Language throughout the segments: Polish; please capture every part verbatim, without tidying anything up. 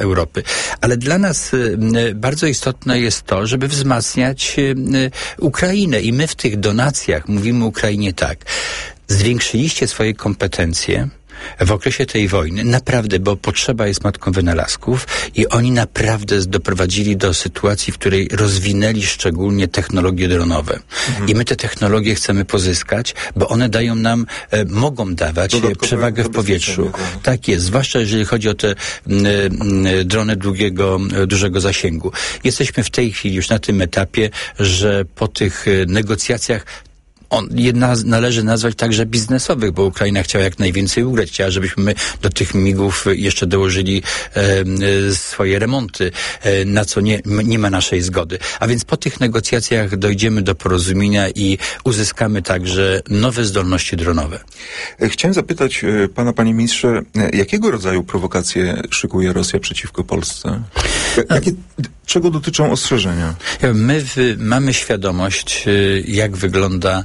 Europy. Ale dla nas bardzo istotne jest to, żeby wzmacniać Ukrainę i my w tych donacjach mówimy Ukrainie tak. Zwiększyliście swoje kompetencje w okresie tej wojny, naprawdę, bo potrzeba jest matką wynalazków i oni naprawdę doprowadzili do sytuacji, w której rozwinęli szczególnie technologie dronowe. Mhm. I my te technologie chcemy pozyskać, bo one dają nam, e, mogą dawać dodatkowe przewagę w powietrzu. Tak jest, zwłaszcza jeżeli chodzi o te m, m, drony długiego, dużego zasięgu. Jesteśmy w tej chwili już na tym etapie, że po tych negocjacjach On, jedna należy nazwać także biznesowych, bo Ukraina chciała jak najwięcej ugrać. Chciała, żebyśmy my do tych migów jeszcze dołożyli e, swoje remonty, e, na co nie, nie ma naszej zgody. A więc po tych negocjacjach dojdziemy do porozumienia i uzyskamy także nowe zdolności dronowe. Chciałem zapytać pana, panie ministrze, jakiego rodzaju prowokacje szykuje Rosja przeciwko Polsce? Jakie, czego dotyczą ostrzeżenia? My w, mamy świadomość, jak wygląda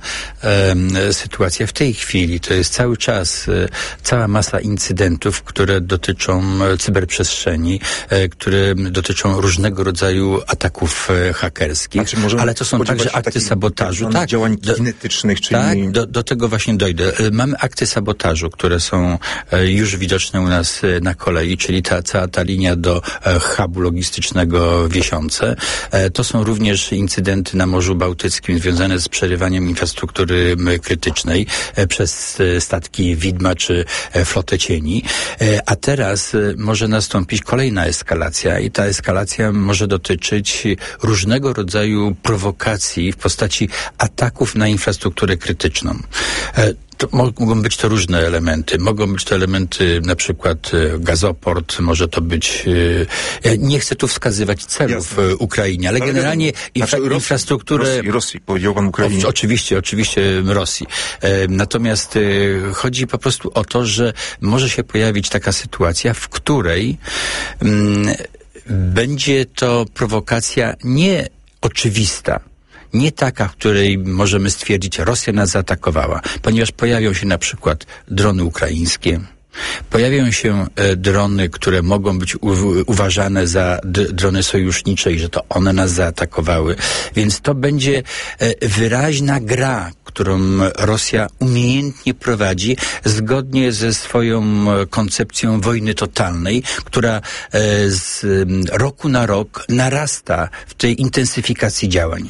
e, sytuacja w tej chwili. To jest cały czas e, cała masa incydentów, które dotyczą cyberprzestrzeni, e, które dotyczą różnego rodzaju ataków e, hakerskich, znaczy, ale to są także akty sabotażu. Tak, działań kinetycznych, czyli... Tak, do, do tego właśnie dojdę. E, mamy akty sabotażu, które są e, już widoczne u nas e, na kolei, czyli ta cała ta linia do e, hubu logistycznego Wiesiące. E, to są również incydenty na Morzu Bałtyckim związane z przerywaniem infrastruktury krytycznej e, przez e, statki Widma czy e, flotę cieni. E, a teraz e, może nastąpić kolejna eskalacja i ta eskalacja może dotyczyć różnego rodzaju prowokacji w postaci ataków na infrastrukturę krytyczną. E, To mogą być to różne elementy. Mogą być to elementy na przykład gazoport, może to być... Ja nie chcę tu wskazywać celów w Ukrainie, ale, ale generalnie infra, znaczy infrastrukturę... Rosji, Rosji, powiedział pan Ukrainie. O, oczywiście, oczywiście Rosji. E, natomiast e, chodzi po prostu o to, że może się pojawić taka sytuacja, w której m, będzie to prowokacja nie oczywista, nie taka, w której możemy stwierdzić, Rosja nas zaatakowała, ponieważ pojawią się na przykład drony ukraińskie, pojawią się e, drony, które mogą być u- uważane za d- drony sojusznicze i że to one nas zaatakowały. Więc to będzie e, wyraźna gra, którą Rosja umiejętnie prowadzi zgodnie ze swoją e, koncepcją wojny totalnej, która e, z e, roku na rok narasta w tej intensyfikacji działań.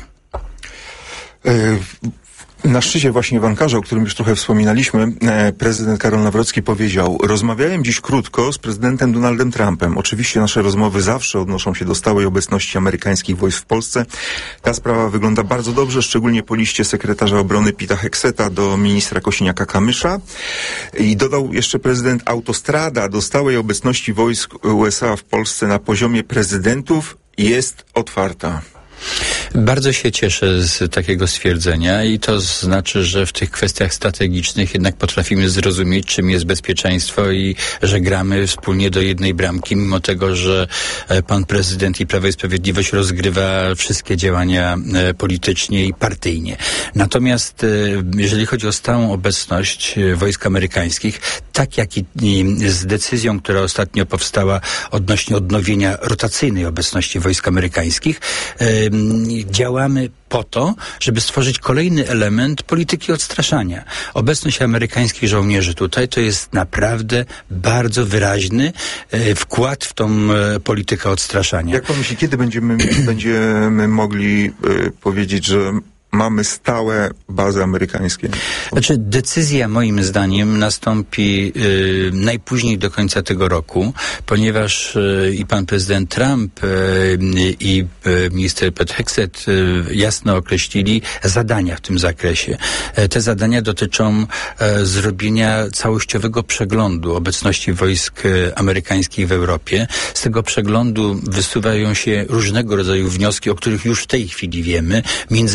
Na szczycie właśnie w Ankarze, o którym już trochę wspominaliśmy, prezydent Karol Nawrocki powiedział: rozmawiałem dziś krótko z prezydentem Donaldem Trumpem. Oczywiście nasze rozmowy zawsze odnoszą się do stałej obecności amerykańskich wojsk w Polsce. Ta sprawa wygląda bardzo dobrze, szczególnie po liście sekretarza obrony Pita Hegseta do ministra Kosiniaka-Kamysza. I dodał jeszcze prezydent: autostrada do stałej obecności wojsk U S A w Polsce na poziomie prezydentów jest otwarta. Bardzo się cieszę z takiego stwierdzenia i to znaczy, że w tych kwestiach strategicznych jednak potrafimy zrozumieć, czym jest bezpieczeństwo i że gramy wspólnie do jednej bramki, mimo tego, że pan prezydent i Prawo i Sprawiedliwość rozgrywa wszystkie działania politycznie i partyjnie. Natomiast jeżeli chodzi o stałą obecność wojsk amerykańskich, tak jak i z decyzją, która ostatnio powstała odnośnie odnowienia rotacyjnej obecności wojsk amerykańskich, działamy po to, żeby stworzyć kolejny element polityki odstraszania. Obecność amerykańskich żołnierzy tutaj to jest naprawdę bardzo wyraźny e, wkład w tą e, politykę odstraszania. Jak pan myśli, kiedy będziemy, będziemy mogli e, powiedzieć, że mamy stałe bazy amerykańskie? Znaczy, decyzja moim zdaniem nastąpi y, najpóźniej do końca tego roku, ponieważ y, i pan prezydent Trump y, i y, minister Pete Hegseth y, jasno określili zadania w tym zakresie. E, te zadania dotyczą e, zrobienia całościowego przeglądu obecności wojsk e, amerykańskich w Europie. Z tego przeglądu wysuwają się różnego rodzaju wnioski, o których już w tej chwili wiemy, między innymi przez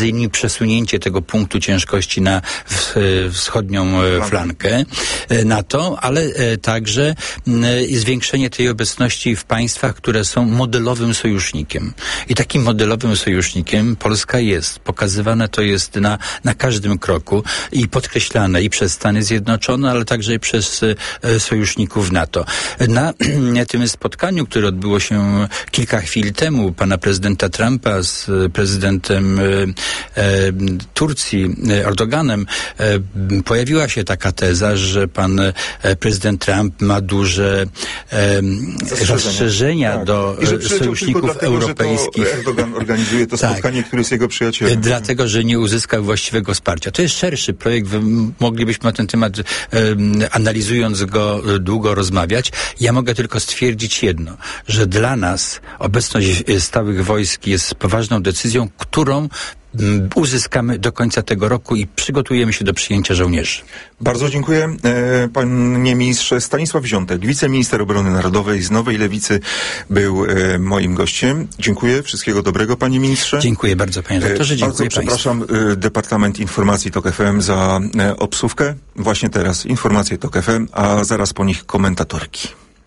przesunięcie tego punktu ciężkości na w, wschodnią flankę NATO, ale także zwiększenie tej obecności w państwach, które są modelowym sojusznikiem. I takim modelowym sojusznikiem Polska jest. Pokazywane to jest na, na każdym kroku i podkreślane i przez Stany Zjednoczone, ale także i przez sojuszników NATO. Na tym spotkaniu, które odbyło się kilka chwil temu, pana prezydenta Trumpa z prezydentem e, e, Turcji Erdoganem, e, pojawiła się taka teza, że pan e, prezydent Trump ma duże e, zastrzeżenia tak. do e, sojuszników dlatego, europejskich. Że to Erdogan organizuje to spotkanie, tak. które jest jego przyjacielem. Dlatego, że nie uzyskał właściwego wsparcia. To jest szerszy projekt. Moglibyśmy na ten temat, e, analizując go, długo rozmawiać. Ja mogę tylko stwierdzić jedno, że dla nas obecność stałych wojsk jest poważną decyzją, którą uzyskamy do końca tego roku i przygotujemy się do przyjęcia żołnierzy. Bardzo dziękuję. E, panie ministrze, Stanisław Ziątek, wiceminister obrony narodowej z Nowej Lewicy, był e, moim gościem. Dziękuję. Wszystkiego dobrego, panie ministrze. Dziękuję bardzo, panie doktorze. Dziękuję bardzo przepraszam e, Departament Informacji Tok F M za e, obsówkę. Właśnie teraz informacje Tok F M, a zaraz po nich komentatorki.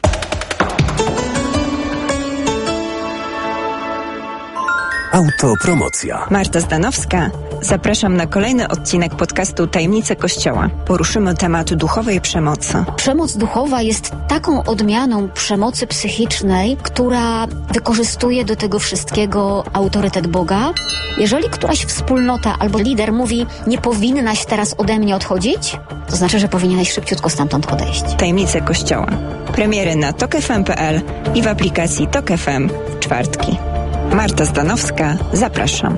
Autopromocja. Marta Zdanowska. Zapraszam na kolejny odcinek podcastu Tajemnice Kościoła. Poruszymy temat duchowej przemocy. Przemoc duchowa jest taką odmianą przemocy psychicznej, która wykorzystuje do tego wszystkiego autorytet Boga. Jeżeli któraś wspólnota albo lider mówi, nie powinnaś teraz ode mnie odchodzić, to znaczy, że powinieneś szybciutko stamtąd odejść. Tajemnice Kościoła. Premiery na tok f m kropka p l i w aplikacji Tok F M w czwartki. Marta Zdanowska, zapraszam.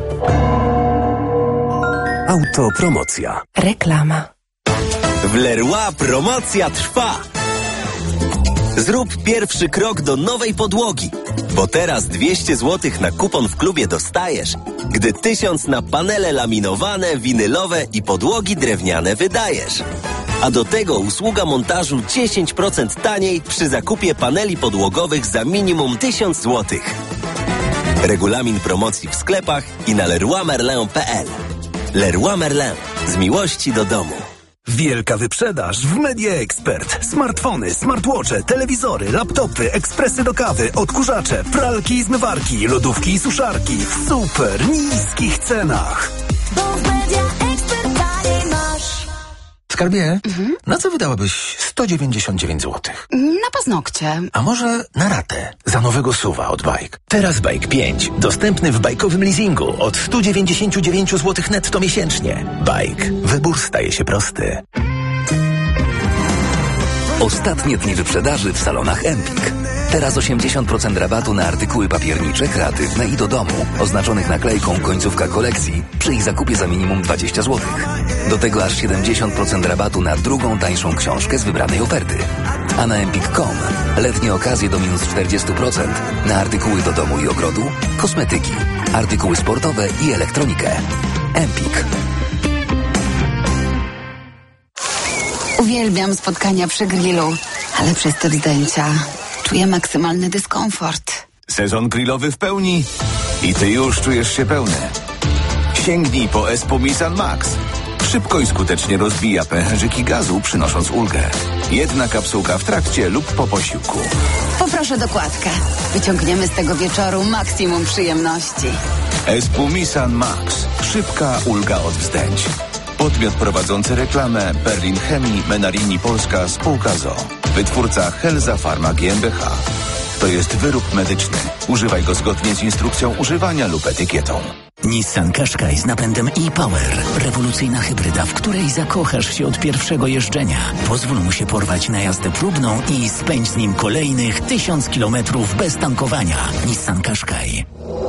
Autopromocja. Reklama. W Leroy promocja trwa. Zrób pierwszy krok do nowej podłogi, bo teraz dwieście złotych na kupon w klubie dostajesz, gdy tysiąc na panele laminowane, winylowe i podłogi drewniane wydajesz. A do tego usługa montażu dziesięć procent taniej przy zakupie paneli podłogowych za minimum tysiąc złotych. Regulamin promocji w sklepach i na leroy merlin kropka p l. Leroy Merlin. Z miłości do domu. Wielka wyprzedaż w Media Expert. Smartfony, smartwatche, telewizory, laptopy, ekspresy do kawy, odkurzacze, pralki i zmywarki, lodówki i suszarki w super niskich cenach. Bo w Media Expert taniej masz. Skarbie, Mhm. na co wydałabyś sto dziewięćdziesiąt dziewięć złotych? Na paznokcie. A może na ratę za nowego suwa od Bike? Teraz Bike pięć. Dostępny w bajkowym leasingu od sto dziewięćdziesiąt dziewięć złotych netto miesięcznie. Bike. Wybór staje się prosty. Ostatnie dni wyprzedaży w salonach Empik. Teraz osiemdziesiąt procent rabatu na artykuły papiernicze, kreatywne i do domu, oznaczonych naklejką końcówka kolekcji, przy ich zakupie za minimum dwadzieścia złotych. Do tego aż siedemdziesiąt procent rabatu na drugą, tańszą książkę z wybranej oferty. A na empik kropka com letnie okazje do minus czterdzieści procent na artykuły do domu i ogrodu, kosmetyki, artykuły sportowe i elektronikę. Empik. Uwielbiam spotkania przy grillu, ale przez te zdjęcia czuję maksymalny dyskomfort. Sezon grillowy w pełni i ty już czujesz się pełny. Sięgnij po Espumisan Max. Szybko i skutecznie rozbija pęcherzyki gazu, przynosząc ulgę. Jedna kapsułka w trakcie lub po posiłku. Poproszę dokładkę. Wyciągniemy z tego wieczoru maksimum przyjemności. Espumisan Max. Szybka ulga od wzdęć. Podmiot prowadzący reklamę Berlin Chemii Menarini Polska Spółka z o o. Wytwórca Helza Pharma G m b h. To jest wyrób medyczny. Używaj go zgodnie z instrukcją używania lub etykietą. Nissan Qashqai z napędem e-Power. Rewolucyjna hybryda, w której zakochasz się od pierwszego jeżdżenia. Pozwól mu się porwać na jazdę próbną i spędź z nim kolejnych tysiąc kilometrów bez tankowania. Nissan Qashqai.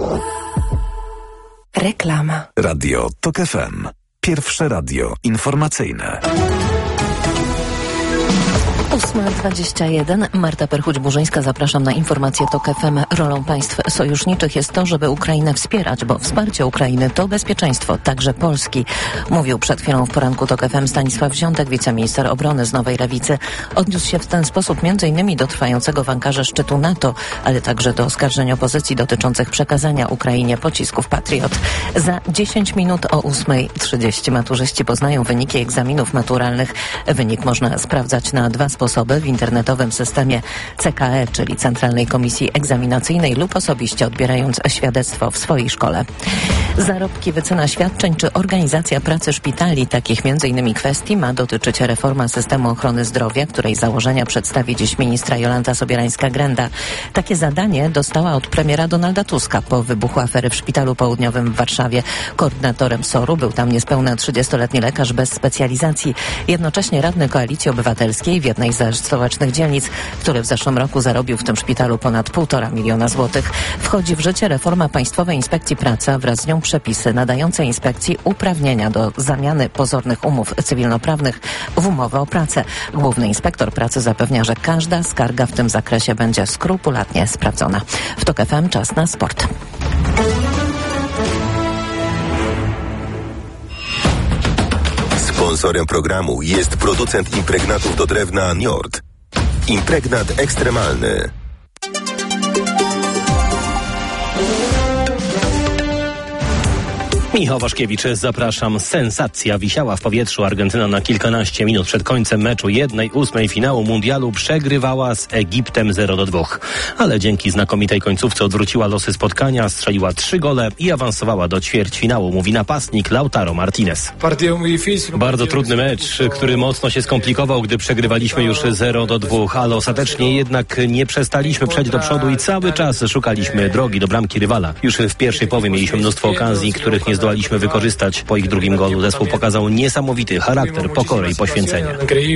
Reklama. Radio Tok F M. Pierwsze radio informacyjne. ósma dwadzieścia jeden. Marta Perchuć-Burzyńska, zapraszam na informację TOK F M. Rolą państw sojuszniczych jest to, żeby Ukrainę wspierać, bo wsparcie Ukrainy to bezpieczeństwo, także Polski. Mówił przed chwilą w poranku TOK F M Stanisław Ziątek, wiceminister obrony z Nowej Lewicy. Odniósł się w ten sposób między innymi do trwającego w Ankarze szczytu NATO, ale także do oskarżeń opozycji dotyczących przekazania Ukrainie pocisków Patriot. Za dziesięć minut o ósma trzydzieści maturzyści poznają wyniki egzaminów maturalnych. Wynik można sprawdzać na dwa sposoby: w internetowym systemie C K E, czyli Centralnej Komisji Egzaminacyjnej, lub osobiście odbierając świadectwo w swojej szkole. Zarobki, wycena świadczeń czy organizacja pracy szpitali. Takich między innymi kwestii ma dotyczyć reforma systemu ochrony zdrowia, której założenia przedstawi dziś ministra Jolanta Sobierańska-Grenda. Takie zadanie dostała od premiera Donalda Tuska po wybuchu afery w Szpitalu Południowym w Warszawie. Koordynatorem S O R-u był tam niespełna trzydziestoletni lekarz bez specjalizacji, jednocześnie radny Koalicji Obywatelskiej w jednej ze stołecznych dzielnic, który w zeszłym roku zarobił w tym szpitalu ponad półtora miliona złotych. Wchodzi w życie reforma Państwowej Inspekcji Pracy, a wraz z nią przepisy nadające inspekcji uprawnienia do zamiany pozornych umów cywilnoprawnych w umowę o pracę. Główny inspektor pracy zapewnia, że każda skarga w tym zakresie będzie skrupulatnie sprawdzona. W TOK F M czas na sport. Sponsorem programu jest producent impregnatów do drewna Njord. Impregnat ekstremalny. Michał Waszkiewicz, zapraszam. Sensacja wisiała w powietrzu. Argentyna na kilkanaście minut przed końcem meczu jednej ósmej finału mundialu przegrywała z Egiptem zero do dwóch. Ale dzięki znakomitej końcówce odwróciła losy spotkania, strzeliła trzy gole i awansowała do ćwierćfinału, mówi napastnik Lautaro Martinez. Bardzo trudny mecz, który mocno się skomplikował, gdy przegrywaliśmy już zero do dwóch, ale ostatecznie jednak nie przestaliśmy przejść do przodu i cały czas szukaliśmy drogi do bramki rywala. Już w pierwszej połowie mieliśmy mnóstwo okazji, których nie zdołaliśmy wykorzystać. Po ich drugim golu zespół pokazał niesamowity charakter, pokorę i poświęcenie.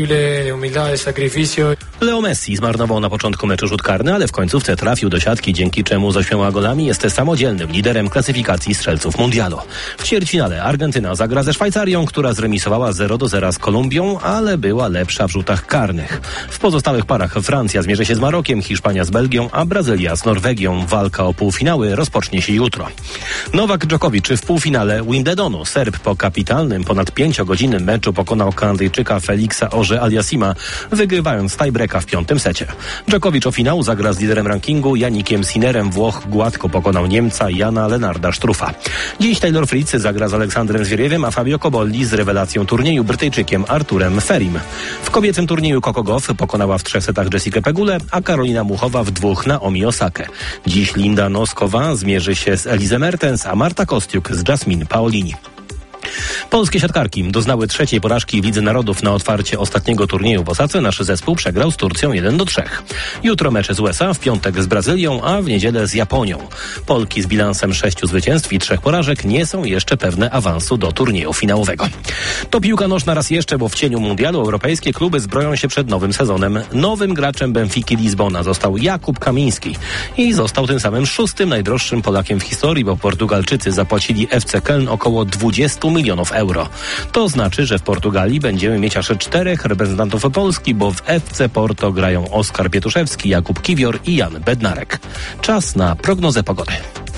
Leo Messi zmarnował na początku meczu rzut karny, ale w końcówce trafił do siatki, dzięki czemu z ośmioma golami jest samodzielnym liderem klasyfikacji strzelców mundialu. W ćwierćfinale Argentyna zagra ze Szwajcarią, która zremisowała zero do zera z Kolumbią, ale była lepsza w rzutach karnych. W pozostałych parach Francja zmierzy się z Marokiem, Hiszpania z Belgią, a Brazylia z Norwegią. Walka o półfinały rozpocznie się jutro. Nowak Dżokowicz w półfinale Wimbledonu. Serb po kapitalnym, ponad pięciogodzinnym meczu pokonał Kanadyjczyka Felixa Auger-Aliassima, wygrywając tiebreaka w piątym secie. Dżokowicz o finał zagra z liderem rankingu Janikiem Sinnerem. Włoch gładko pokonał Niemca Jana Lenarda Struffa. Dziś Taylor Fritz zagra z Aleksandrem Zwieriewem, a Fabio Cobolli z rewelacją turnieju Brytyjczykiem Arturem Ferim. W kobiecym turnieju Coco Gauff pokonała w trzech setach Jessica Pegulę, a Karolina Muchowa w dwóch Naomi Osakę. Dziś Linda Noskowa zmierzy się z Elise Mertens, a Marta Kostiuk z Jasmine Paolini. Polskie siatkarki doznały trzeciej porażki w Lidze Narodów na otwarcie ostatniego turnieju w Osace. Nasz zespół przegrał z Turcją jeden do trzech. Jutro mecze z U S A, w piątek z Brazylią, a w niedzielę z Japonią. Polki z bilansem sześciu zwycięstw i trzech porażek nie są jeszcze pewne awansu do turnieju finałowego. To piłka nożna raz jeszcze, bo w cieniu mundialu europejskie kluby zbroją się przed nowym sezonem. Nowym graczem Benfiki Lizbona został Jakub Kamiński i został tym samym szóstym najdroższym Polakiem w historii, bo Portugalczycy zapłacili F C Köln około dwadzieścia milionów euro. To znaczy, że w Portugalii będziemy mieć aż czterech reprezentantów Polski, bo w F C Porto grają Oskar Pietuszewski, Jakub Kiwior i Jan Bednarek. Czas na prognozę pogody.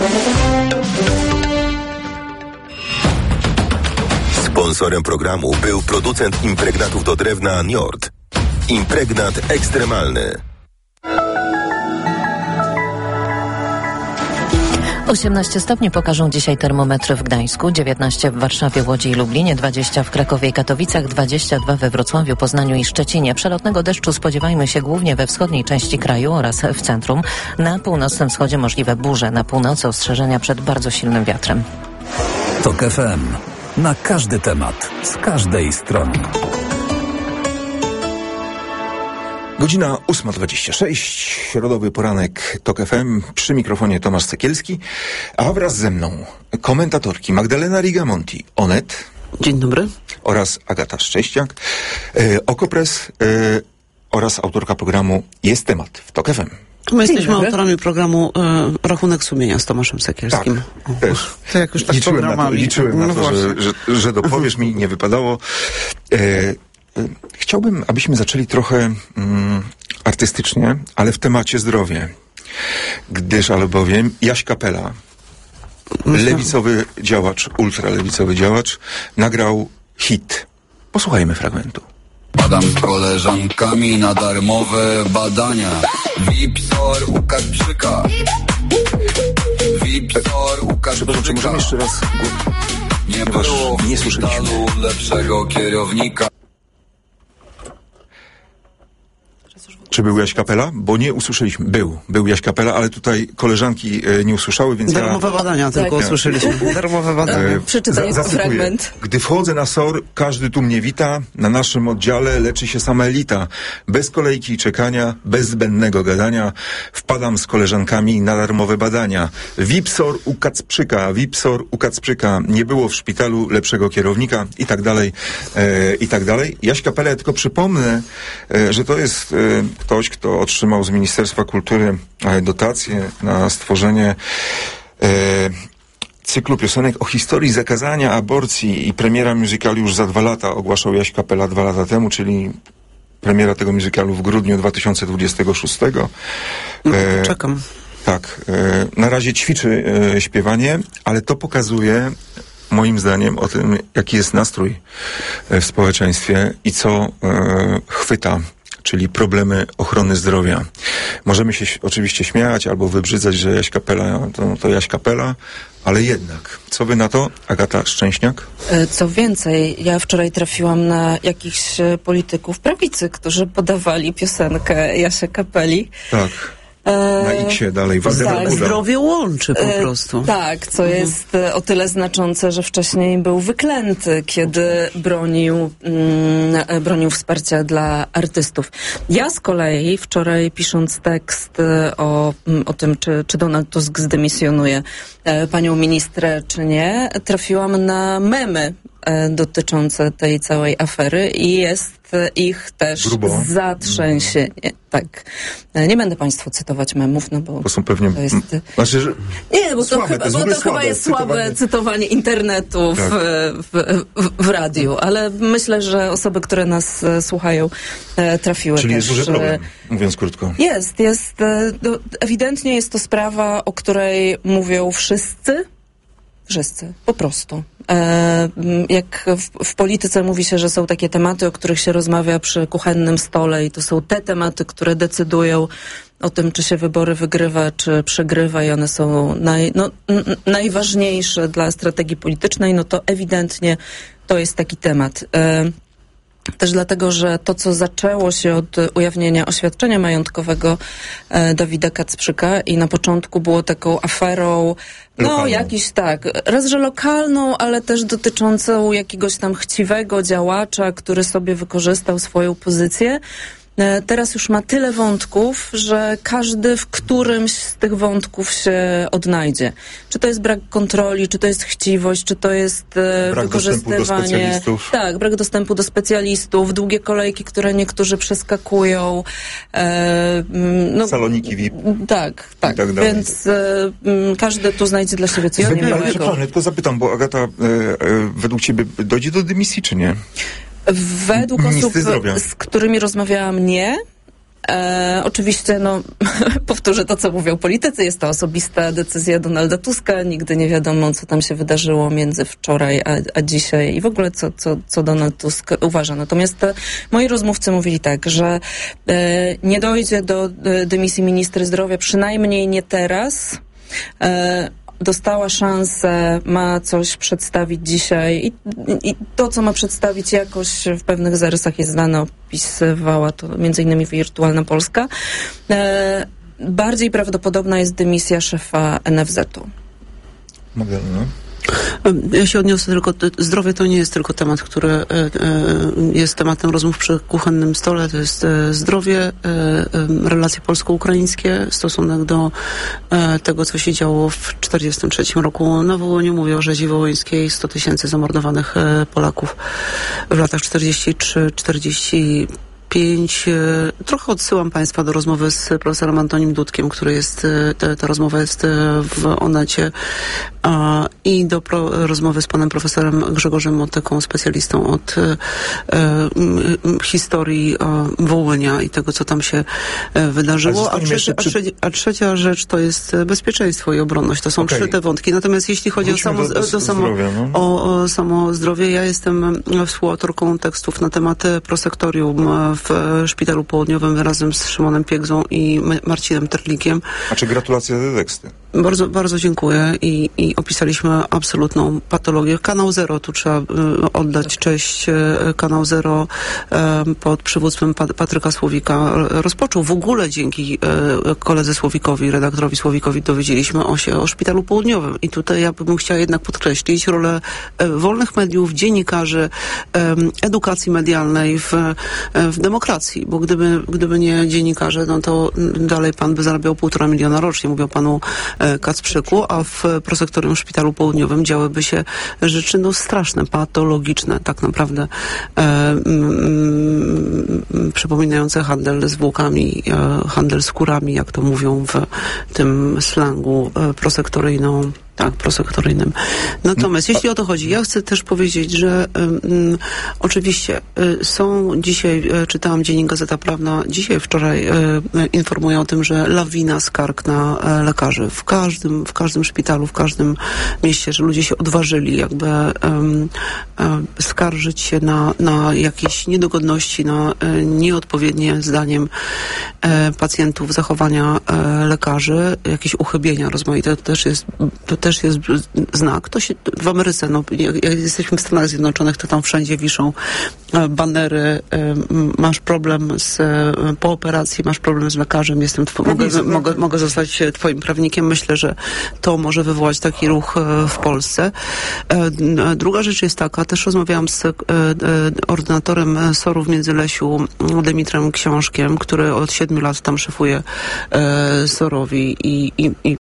Sponsorem programu był producent impregnatów do drewna Njord. Impregnat ekstremalny. osiemnaście stopni pokażą dzisiaj termometry w Gdańsku, dziewiętnaście w Warszawie, Łodzi i Lublinie, dwadzieścia w Krakowie i Katowicach, dwadzieścia dwa we Wrocławiu, Poznaniu i Szczecinie. Przelotnego deszczu spodziewajmy się głównie we wschodniej części kraju oraz w centrum. Na północnym wschodzie możliwe burze, na północy ostrzeżenia przed bardzo silnym wiatrem. TOK F M. Na każdy temat, z każdej strony. Godzina ósma dwadzieścia sześć, środowy poranek TOK F M, przy mikrofonie Tomasz Sekielski, a wraz ze mną komentatorki Magdalena Rigamonti, Onet. Dzień dobry. Oraz Agata Szczęściak, e, Okopres e, oraz autorka programu Jest Temat w TOK F M. My jesteśmy autorami programu e, Rachunek Sumienia z Tomaszem Sekielskim. Tak, też. To jak już tak liczyłem na to, liczyłem na no to że, że, że dopowiesz mi, nie wypadało. E, chciałbym, abyśmy zaczęli trochę mm, artystycznie, ale w temacie zdrowie. Gdyż albowiem Jaś Kapela, lewicowy działacz, ultralewicowy działacz, nagrał hit. Posłuchajmy fragmentu. Badam z koleżankami na darmowe badania. Wipsor u Kaczyka. Wipsor u Kaczyka. Czy możemy jeszcze raz... Nie było w nie słyszeliśmy lepszego kierownika. Czy był Jaś Kapela? Bo nie usłyszeliśmy. Był. Był Jaś Kapela, ale tutaj koleżanki e, nie usłyszały, więc Darmowe ja... badania tak. tylko usłyszeliśmy. Darmowe badania. E, Przeczytaj za, fragment. Gdy wchodzę na S O R, każdy tu mnie wita. Na naszym oddziale leczy się sama elita. Bez kolejki i czekania, bez zbędnego gadania. Wpadam z koleżankami na darmowe badania. Wipsor u Kacprzyka, Wipsor u Kacprzyka. Nie było w szpitalu lepszego kierownika i tak dalej, e, i tak dalej. Jaś Kapela, ja tylko przypomnę, e, że to jest e, ktoś, kto otrzymał z Ministerstwa Kultury e, dotację na stworzenie e, cyklu piosenek o historii zakazania aborcji i premiera musicalu już za dwa lata ogłaszał Jaś Kapela dwa lata temu, czyli premiera tego musicalu w grudniu dwa tysiące dwudziestego szóstego. E, Czekam. Tak. E, na razie ćwiczy e, śpiewanie, ale to pokazuje moim zdaniem o tym, jaki jest nastrój e, w społeczeństwie i co e, chwyta, czyli problemy ochrony zdrowia. Możemy się oczywiście śmiać albo wybrzydzać, że Jaś Kapela to, to Jaś Kapela, ale jednak. Co by na to, Agata Szczęśniak? Co więcej, ja wczoraj trafiłam na jakichś polityków prawicy, którzy podawali piosenkę Jasia Kapeli. Tak. Na X-ie dalej. Tak, zdrowie łączy po prostu. E, tak, co mhm. jest o tyle znaczące, że wcześniej był wyklęty, kiedy bronił, mm, bronił wsparcia dla artystów. Ja z kolei wczoraj, pisząc tekst o, o tym, czy, czy Donald Tusk zdymisjonuje e, panią ministrę, czy nie, trafiłam na memy e, dotyczące tej całej afery i jest ich też Grubo. zatrzęsienie. Tak. Nie będę państwu cytować memów, no bo... To są pewnie... To jest... Znaczy, że... Nie, bo to, słabe, chyba, to, bo to słabe, chyba jest słabe cytowanie, cytowanie internetu tak. w, w, w radiu, ale myślę, że osoby, które nas słuchają, trafiły Czyli też... jest duży problem, mówiąc krótko. Jest, jest. Ewidentnie jest to sprawa, o której mówią wszyscy, Wszyscy, po prostu. E, jak w, w polityce mówi się, że są takie tematy, o których się rozmawia przy kuchennym stole i to są te tematy, które decydują o tym, czy się wybory wygrywa, czy przegrywa i one są naj, no, n- najważniejsze dla strategii politycznej, no to ewidentnie to jest taki temat. E, Też dlatego, że to, co zaczęło się od ujawnienia oświadczenia majątkowego e, Dawida Kacprzyka i na początku było taką aferą, no lokalną. jakiś tak, raz, że lokalną, ale też dotyczącą jakiegoś tam chciwego działacza, który sobie wykorzystał swoją pozycję. Teraz już ma tyle wątków, że każdy w którymś z tych wątków się odnajdzie. Czy to jest brak kontroli, czy to jest chciwość, czy to jest brak wykorzystywanie... Tak, brak dostępu do specjalistów, długie kolejki, które niektórzy przeskakują. E, no, saloniki V I P. Tak, tak. tak Więc e, każdy tu znajdzie dla siebie coś niemiłego. Przepraszam, tylko zapytam, bo Agata, e, e, według ciebie dojdzie do dymisji, czy nie? Według osób, z którymi rozmawiałam, nie. E, oczywiście, no, powtórzę to, co mówią politycy. Jest to osobista decyzja Donalda Tuska. Nigdy nie wiadomo, co tam się wydarzyło między wczoraj a, a dzisiaj i w ogóle, co, co, co Donald Tusk uważa. Natomiast e, moi rozmówcy mówili tak, że e, nie dojdzie do e, dymisji ministry zdrowia, przynajmniej nie teraz. E, Dostała szansę, ma coś przedstawić dzisiaj i, i to, co ma przedstawić, jakoś w pewnych zarysach jest znane, opisywała to między innymi Wirtualna Polska. E, bardziej prawdopodobna jest dymisja szefa N F Z-u. Magdalena? Ja się odniosę tylko, zdrowie to nie jest tylko temat, który e, e, jest tematem rozmów przy kuchennym stole, to jest e, zdrowie, e, e, relacje polsko-ukraińskie, stosunek do e, tego, co się działo w czterdziestym trzecim roku na Wołyniu. Mówię o rzezi wołyńskiej, sto tysięcy zamordowanych e, Polaków w latach czterdziestym trzecim czterdziestym pięć. Trochę odsyłam Państwa do rozmowy z profesorem Antonim Dudkiem, który jest, ta, ta rozmowa jest w Onecie, a, i do pro, rozmowy z panem profesorem Grzegorzem Motyką, specjalistą od e, e, historii e, Wołynia i tego, co tam się e, wydarzyło. A, trzecia, przy... a, trzecia, a trzecia rzecz to jest bezpieczeństwo i obronność. To są okay. trzy te wątki. Natomiast jeśli chodzi Wróćmy o samo, do, do, do samo, zdrowia, no. o, o samo zdrowie, ja jestem współautorką tekstów na temat prosektorium w Szpitalu Południowym razem z Szymonem Piegzą i Marcinem Terlikiem. A czy gratulacje za te teksty? Bardzo, bardzo dziękuję i, i opisaliśmy absolutną patologię. Kanał Zero, tu trzeba y, oddać cześć. Kanał Zero y, pod przywództwem Pat- Patryka Słowika rozpoczął. W ogóle dzięki y, koledze Słowikowi, redaktorowi Słowikowi dowiedzieliśmy o się o Szpitalu Południowym. I tutaj ja bym chciała jednak podkreślić rolę y, wolnych mediów, dziennikarzy, y, edukacji medialnej w, y, w demokracji. Bo gdyby, gdyby nie dziennikarze, no to dalej pan by zarabiał półtora miliona rocznie. Mówię o panu Kacprzyku, a w prosektorium Szpitalu Południowym działyby się rzeczy no straszne, patologiczne, tak naprawdę e, mm, przypominające handel zwłokami, e, handel skórami, jak to mówią w tym slangu e, prosektoryjną. Tak, prosektoryjnym. Natomiast jeśli o to chodzi, ja chcę też powiedzieć, że um, oczywiście y, są dzisiaj, y, czytałam dziennik Gazeta Prawna, dzisiaj, wczoraj y, y, informują o tym, że lawina skarg na y, lekarzy. W każdym, w każdym szpitalu, w każdym mieście, że ludzie się odważyli jakby um, y, skarżyć się na, na jakieś niedogodności, na y, nieodpowiednie zdaniem y, pacjentów zachowania y, lekarzy, jakieś uchybienia rozmaite. To też jest to też jest znak. To się w Ameryce, no, jak, jak jesteśmy w Stanach Zjednoczonych, to tam wszędzie wiszą e, banery, e, masz problem z, e, po operacji, masz problem z lekarzem, jestem tw- mogę, mogę, mogę zostać twoim prawnikiem. Myślę, że to może wywołać taki ruch e, w Polsce. E, druga rzecz jest taka, też rozmawiałam z e, e, ordynatorem S O R-u w Międzylesiu, Dymitrem Książkiem, który od siedmiu lat tam szefuje e, S O R-owi i, i, i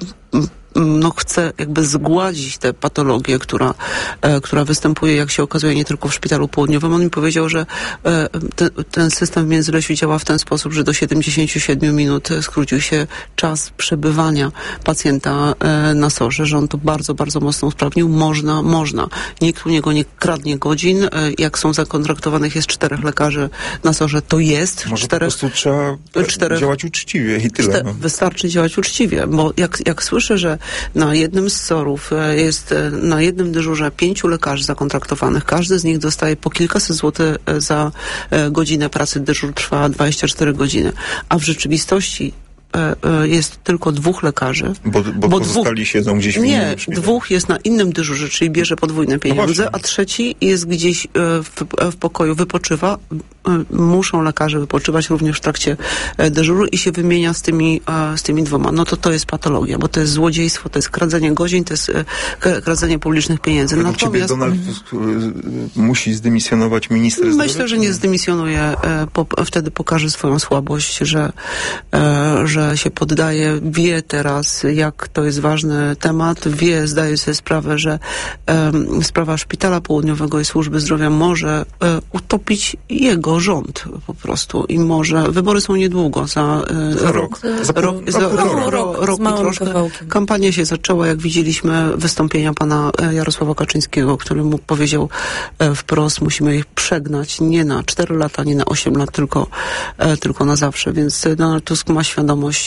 no chce jakby zgładzić tę patologię, która, e, która występuje, jak się okazuje, nie tylko w Szpitalu Południowym. On mi powiedział, że e, te, ten system w Międzylesiu działa w ten sposób, że do siedemdziesiąt siedem minut skrócił się czas przebywania pacjenta e, na sorze, że on to bardzo, bardzo mocno usprawnił. Można, można. Nikt u niego nie kradnie godzin. E, jak są zakontraktowanych, jest czterech lekarzy na sorze, to jest. Może czterech, po prostu trzeba czterech, działać uczciwie i tyle. Czter, no. Wystarczy działać uczciwie, bo jak, jak słyszę, że na jednym z S O R-ów jest na jednym dyżurze pięciu lekarzy zakontraktowanych. Każdy z nich dostaje po kilkaset złotych za godzinę pracy. Dyżur trwa dwadzieścia cztery godziny. A w rzeczywistości jest tylko dwóch lekarzy. Bo, bo, bo pozostali dwóch, siedzą gdzieś w innym Nie, szpitalu. Dwóch jest na innym dyżurze, czyli bierze podwójne pieniądze, no a trzeci jest gdzieś w, w pokoju, wypoczywa. Muszą lekarze wypoczywać również w trakcie dyżuru i się wymienia z tymi, z tymi dwoma. No to to jest patologia, bo to jest złodziejstwo, to jest kradzenie godzin, to jest kradzenie publicznych pieniędzy. Według Natomiast ciebie Donald Tusk musi zdymisjonować minister zdrowia? Myślę, że nie zdymisjonuje. Po, wtedy pokaże swoją słabość, że, że się poddaje, wie teraz, jak to jest ważny temat, wie, zdaje sobie sprawę, że um, sprawa Szpitala Południowego i Służby Zdrowia może um, utopić jego rząd po prostu i może, wybory są niedługo, za, za rok, za, za, rok, za, za rok, rok, rok i troszkę. Kawałkiem. Kampania się zaczęła, jak widzieliśmy wystąpienia pana Jarosława Kaczyńskiego, który mu powiedział wprost, musimy ich przegnać nie na cztery lata, nie na osiem lat, tylko, tylko na zawsze, więc Donald Tusk ma świadomość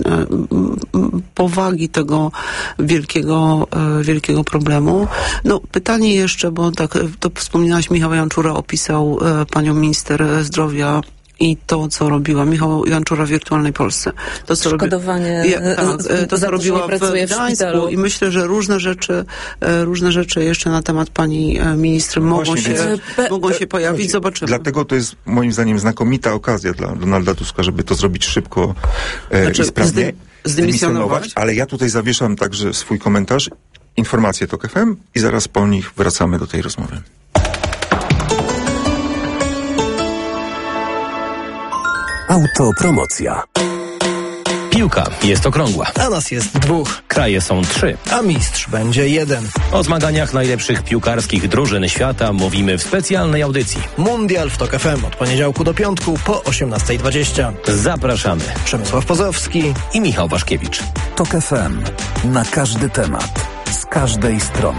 powagi tego wielkiego, wielkiego problemu. No, pytanie jeszcze, bo tak, to wspominałaś, Michał Janczura opisał panią minister zdrowia i to, co robiła Michał Janczura w Wirtualnej Polsce. To, co Szkodowanie robi... ja, tak, to, co robiła w Gdańsku. I myślę, że różne rzeczy, różne rzeczy jeszcze na temat pani ministry mogą, Właśnie, się, więc... mogą się pojawić. Zobaczymy. Dlatego to jest moim zdaniem znakomita okazja dla Donalda Tuska, żeby to zrobić szybko e, znaczy, i sprawnie. Zdy... Zdymisjonować. Ale ja tutaj zawieszam także swój komentarz, informacje TOK F M i zaraz po nich wracamy do tej rozmowy. Autopromocja. Piłka jest okrągła. A nas jest dwóch. Kraje są trzy. A mistrz będzie jeden. O zmaganiach najlepszych piłkarskich drużyn świata mówimy w specjalnej audycji. Mundial w Tok F M od poniedziałku do piątku po osiemnasta dwadzieścia. Zapraszamy. Przemysław Pozowski i Michał Waszkiewicz. Tok F M. Na każdy temat. Z każdej strony.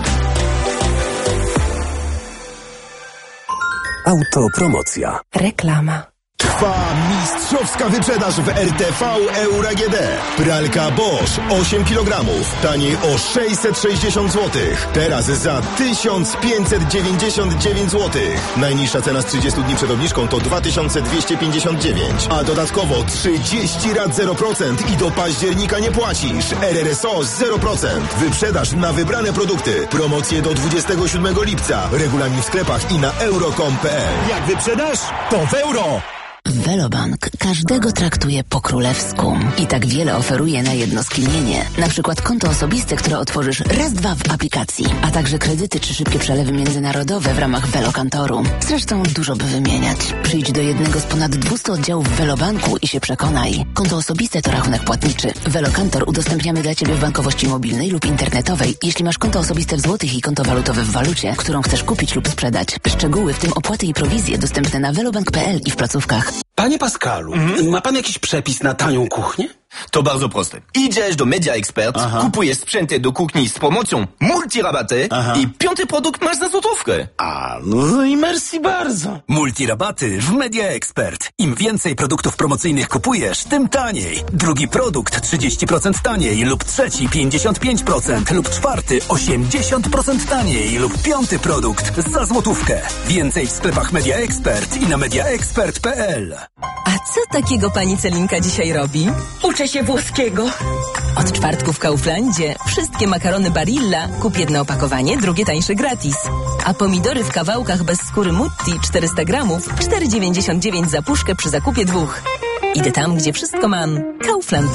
Autopromocja. Reklama. Trwa mistrzowska wyprzedaż w R T V Euro A G D. Pralka Bosch osiem kilogramów, taniej o sześćset sześćdziesiąt złotych. Teraz za tysiąc pięćset dziewięćdziesiąt dziewięć złotych. Najniższa cena z trzydziestu dni przed obniżką to dwa tysiące dwieście pięćdziesiąt dziewięć. A dodatkowo trzydzieści rat zero procent i do października nie płacisz. R R S O zero procent. Wyprzedaż na wybrane produkty. Promocje do dwudziestego siódmego lipca. Regulamin w sklepach i na euro kropka com kropka p l. Jak wyprzedasz, to w euro! Velobank każdego traktuje po królewsku i tak wiele oferuje na jedno skinienie. Na przykład konto osobiste, które otworzysz raz, dwa w aplikacji, a także kredyty czy szybkie przelewy międzynarodowe w ramach Velokantoru. Zresztą dużo by wymieniać. Przyjdź do jednego z ponad dwustu oddziałów Velobanku i się przekonaj. Konto osobiste to rachunek płatniczy. Velokantor udostępniamy dla Ciebie w bankowości mobilnej lub internetowej, jeśli masz konto osobiste w złotych i konto walutowe w walucie, którą chcesz kupić lub sprzedać. Szczegóły, w tym opłaty i prowizje, dostępne na velobank kropka p l i w placówkach. Panie Pascalu, mhm. ma pan jakiś przepis na tanią kuchnię? To bardzo proste. Idziesz do Media Expert, Aha. kupujesz sprzęty do kuchni z promocją multirabaty Aha. i piąty produkt masz za złotówkę. A, no i merci bardzo. Multirabaty w Media Expert. Im więcej produktów promocyjnych kupujesz, tym taniej. Drugi produkt trzydzieści procent taniej lub trzeci pięćdziesiąt pięć procent lub czwarty osiemdziesiąt procent taniej lub piąty produkt za złotówkę. Więcej w sklepach Media Expert i na media expert kropka p l. A co takiego pani Celinka dzisiaj robi? Uczę się włoskiego. Od czwartku w Kauflandzie wszystkie makarony Barilla kup jedno opakowanie, drugie tańsze gratis. A pomidory w kawałkach bez skóry Mutti czterysta gramów, cztery dziewięćdziesiąt dziewięć za puszkę przy zakupie dwóch. Idę tam, gdzie wszystko mam. Kaufland.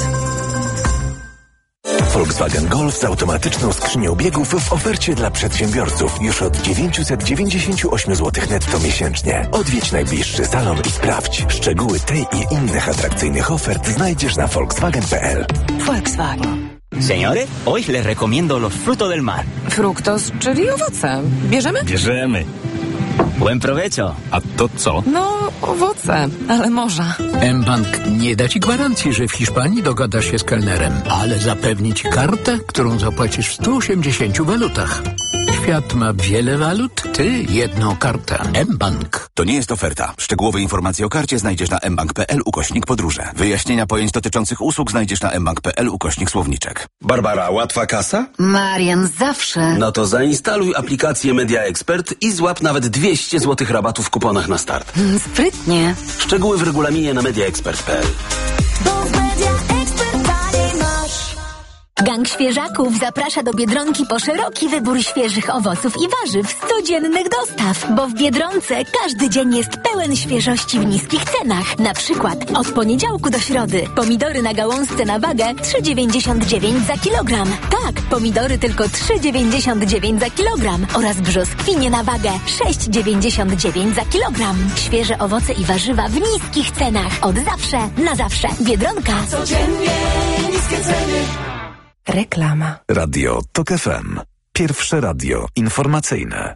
Volkswagen Golf z automatyczną skrzynią biegów w ofercie dla przedsiębiorców już od dziewięćset dziewięćdziesiąt osiem złotych netto miesięcznie. Odwiedź najbliższy salon i sprawdź. Szczegóły tej i innych atrakcyjnych ofert znajdziesz na volkswagen kropka p l. Volkswagen. Señores, hoy les recomiendo los frutos del mar. Fruktos, czyli owoce. Bierzemy? Bierzemy. Buen provecho. A to co? No, owoce, ale morza. mBank nie da Ci gwarancji, że w Hiszpanii dogadasz się z kelnerem, ale zapewni Ci kartę, którą zapłacisz w stu osiemdziesięciu walutach. Świat ma wiele walut, Ty jedną kartę. mBank. To nie jest oferta. Szczegółowe informacje o karcie znajdziesz na mbank kropka p l ukośnik podróże. Wyjaśnienia pojęć dotyczących usług znajdziesz na mbank kropka p l ukośnik słowniczek. Barbara, łatwa kasa? Marian, zawsze. No to zainstaluj aplikację Media Expert i złap nawet dwieście złotych rabatu w kuponach na start. Mm, sprytnie. Szczegóły w regulaminie na media expert kropka p l. Gang Świeżaków zaprasza do Biedronki po szeroki wybór świeżych owoców i warzyw z codziennych dostaw, bo w Biedronce każdy dzień jest pełen świeżości w niskich cenach. Na przykład od poniedziałku do środy pomidory na gałązce na wagę trzy dziewięćdziesiąt dziewięć za kilogram. Tak, pomidory tylko trzy dziewięćdziesiąt dziewięć za kilogram oraz brzoskwinie na wagę sześć dziewięćdziesiąt dziewięć za kilogram. Świeże owoce i warzywa w niskich cenach. Od zawsze, na zawsze. Biedronka. Codziennie niskie ceny. Reklama. Radio Tok F M. Pierwsze radio informacyjne.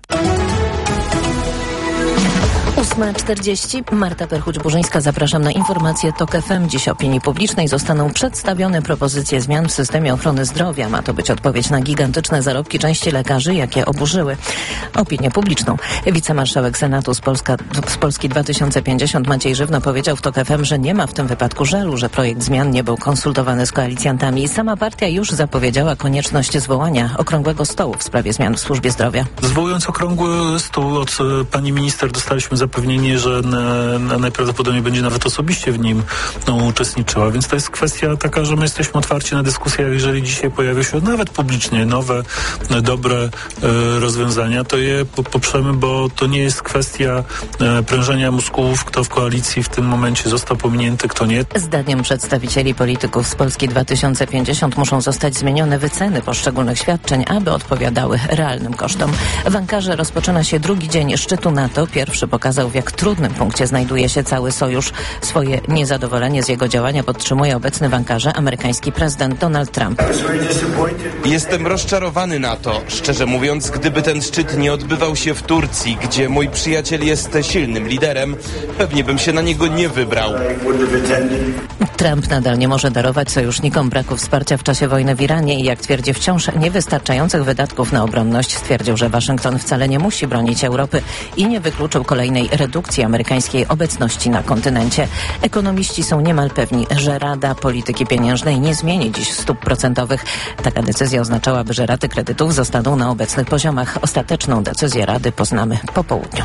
ósma czterdzieści. Marta Perchuć-Burzyńska. Zapraszam na informacje Tok F M. Dziś opinii publicznej zostaną przedstawione propozycje zmian w systemie ochrony zdrowia. Ma to być odpowiedź na gigantyczne zarobki części lekarzy, jakie oburzyły opinię publiczną. Wicemarszałek Senatu z, Polska, z Polski dwa tysiące pięćdziesiąt Maciej Żywno powiedział w Tok F M, że nie ma w tym wypadku żalu, że projekt zmian nie był konsultowany z koalicjantami. Sama partia już zapowiedziała konieczność zwołania okrągłego stołu w sprawie zmian w służbie zdrowia. Zwołując okrągły stół od pani minister dostaliśmy zapewnienie, że na, na najprawdopodobniej będzie nawet osobiście w nim no, uczestniczyła, więc to jest kwestia taka, że my jesteśmy otwarci na dyskusję, jeżeli dzisiaj pojawią się nawet publicznie nowe, dobre e, rozwiązania, to je poprzemy, bo to nie jest kwestia e, prężenia mózgów, kto w koalicji w tym momencie został pominięty, kto nie. Zdaniem przedstawicieli polityków z Polski dwa tysiące pięćdziesiąt muszą zostać zmienione wyceny poszczególnych świadczeń, aby odpowiadały realnym kosztom. W Ankarze rozpoczyna się drugi dzień szczytu NATO. Pierwszy pokazał w jak trudnym punkcie znajduje się cały sojusz. Swoje niezadowolenie z jego działania podtrzymuje obecny w Ankarze amerykański prezydent Donald Trump. Jestem rozczarowany na to, szczerze mówiąc, gdyby ten szczyt nie odbywał się w Turcji, gdzie mój przyjaciel jest silnym liderem, pewnie bym się na niego nie wybrał. Trump nadal nie może darować sojusznikom braku wsparcia w czasie wojny w Iranie i jak twierdzi wciąż niewystarczających wydatków na obronność. Stwierdził, że Waszyngton wcale nie musi bronić Europy i nie wykluczył kolejnej redukcji amerykańskiej obecności na kontynencie. Ekonomiści są niemal pewni, że Rada Polityki Pieniężnej nie zmieni dziś stóp procentowych. Taka decyzja oznaczałaby, że raty kredytów zostaną na obecnych poziomach. Ostateczną decyzję Rady poznamy po południu.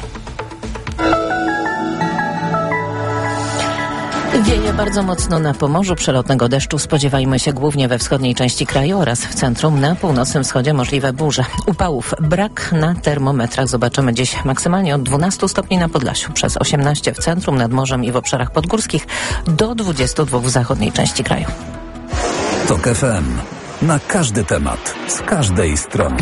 Wieje bardzo mocno na Pomorzu. Przelotnego deszczu spodziewajmy się głównie we wschodniej części kraju oraz w centrum. Na północnym wschodzie możliwe burze. Upałów brak na termometrach. Zobaczymy dziś maksymalnie od dwunastu stopni na Podlasiu, przez osiemnaście w centrum, nad morzem i w obszarach podgórskich, do dwudziestu dwóch w zachodniej części kraju. Tok F M. Na każdy temat, z każdej strony.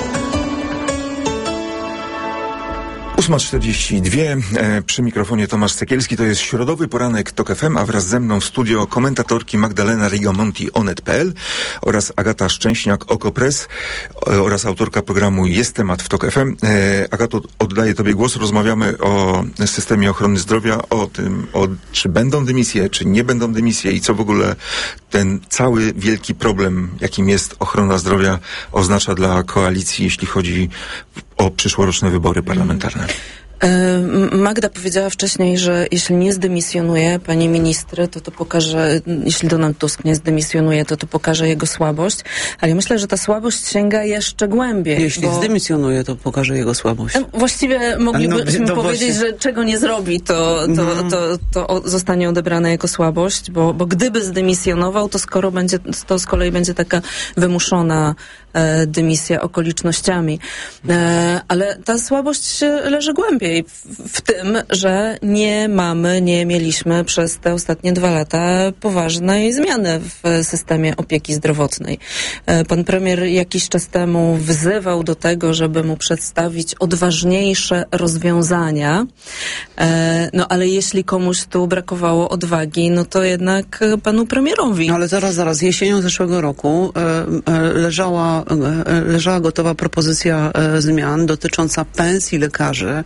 ósma czterdzieści dwa, e, przy mikrofonie Tomasz Sekielski. To jest środowy poranek Tok F M, a wraz ze mną w studio komentatorki Magdalena Rigamonti, Onet kropka p l oraz Agata Szczęśniak, Okopres, e, oraz autorka programu Jest Temat w Tok F M. E, Agato, oddaję Tobie głos. Rozmawiamy o systemie ochrony zdrowia, o tym, o, czy będą dymisje, czy nie będą dymisje i co w ogóle ten cały wielki problem, jakim jest ochrona zdrowia, oznacza dla koalicji, jeśli chodzi o przyszłoroczne wybory parlamentarne. Magda powiedziała wcześniej, że jeśli nie zdymisjonuje pani ministry, to to pokaże, jeśli Donald Tusk nie zdymisjonuje, to to pokaże jego słabość, ale ja myślę, że ta słabość sięga jeszcze głębiej. Jeśli bo... zdymisjonuje, to pokaże jego słabość. Właściwie moglibyśmy no, powiedzieć, właśnie... że czego nie zrobi, to, to, no. to, to, to zostanie odebrane jako słabość, bo, bo gdyby zdymisjonował, to skoro będzie, to z kolei będzie taka wymuszona e, dymisja okolicznościami. E, ale ta słabość leży głębiej. W, w tym, że nie mamy, nie mieliśmy przez te ostatnie dwa lata poważnej zmiany w systemie opieki zdrowotnej. Pan premier jakiś czas temu wzywał do tego, żeby mu przedstawić odważniejsze rozwiązania, no ale jeśli komuś tu brakowało odwagi, no to jednak panu premierowi. Ale zaraz, zaraz, jesienią zeszłego roku leżała, leżała gotowa propozycja zmian dotycząca pensji lekarzy,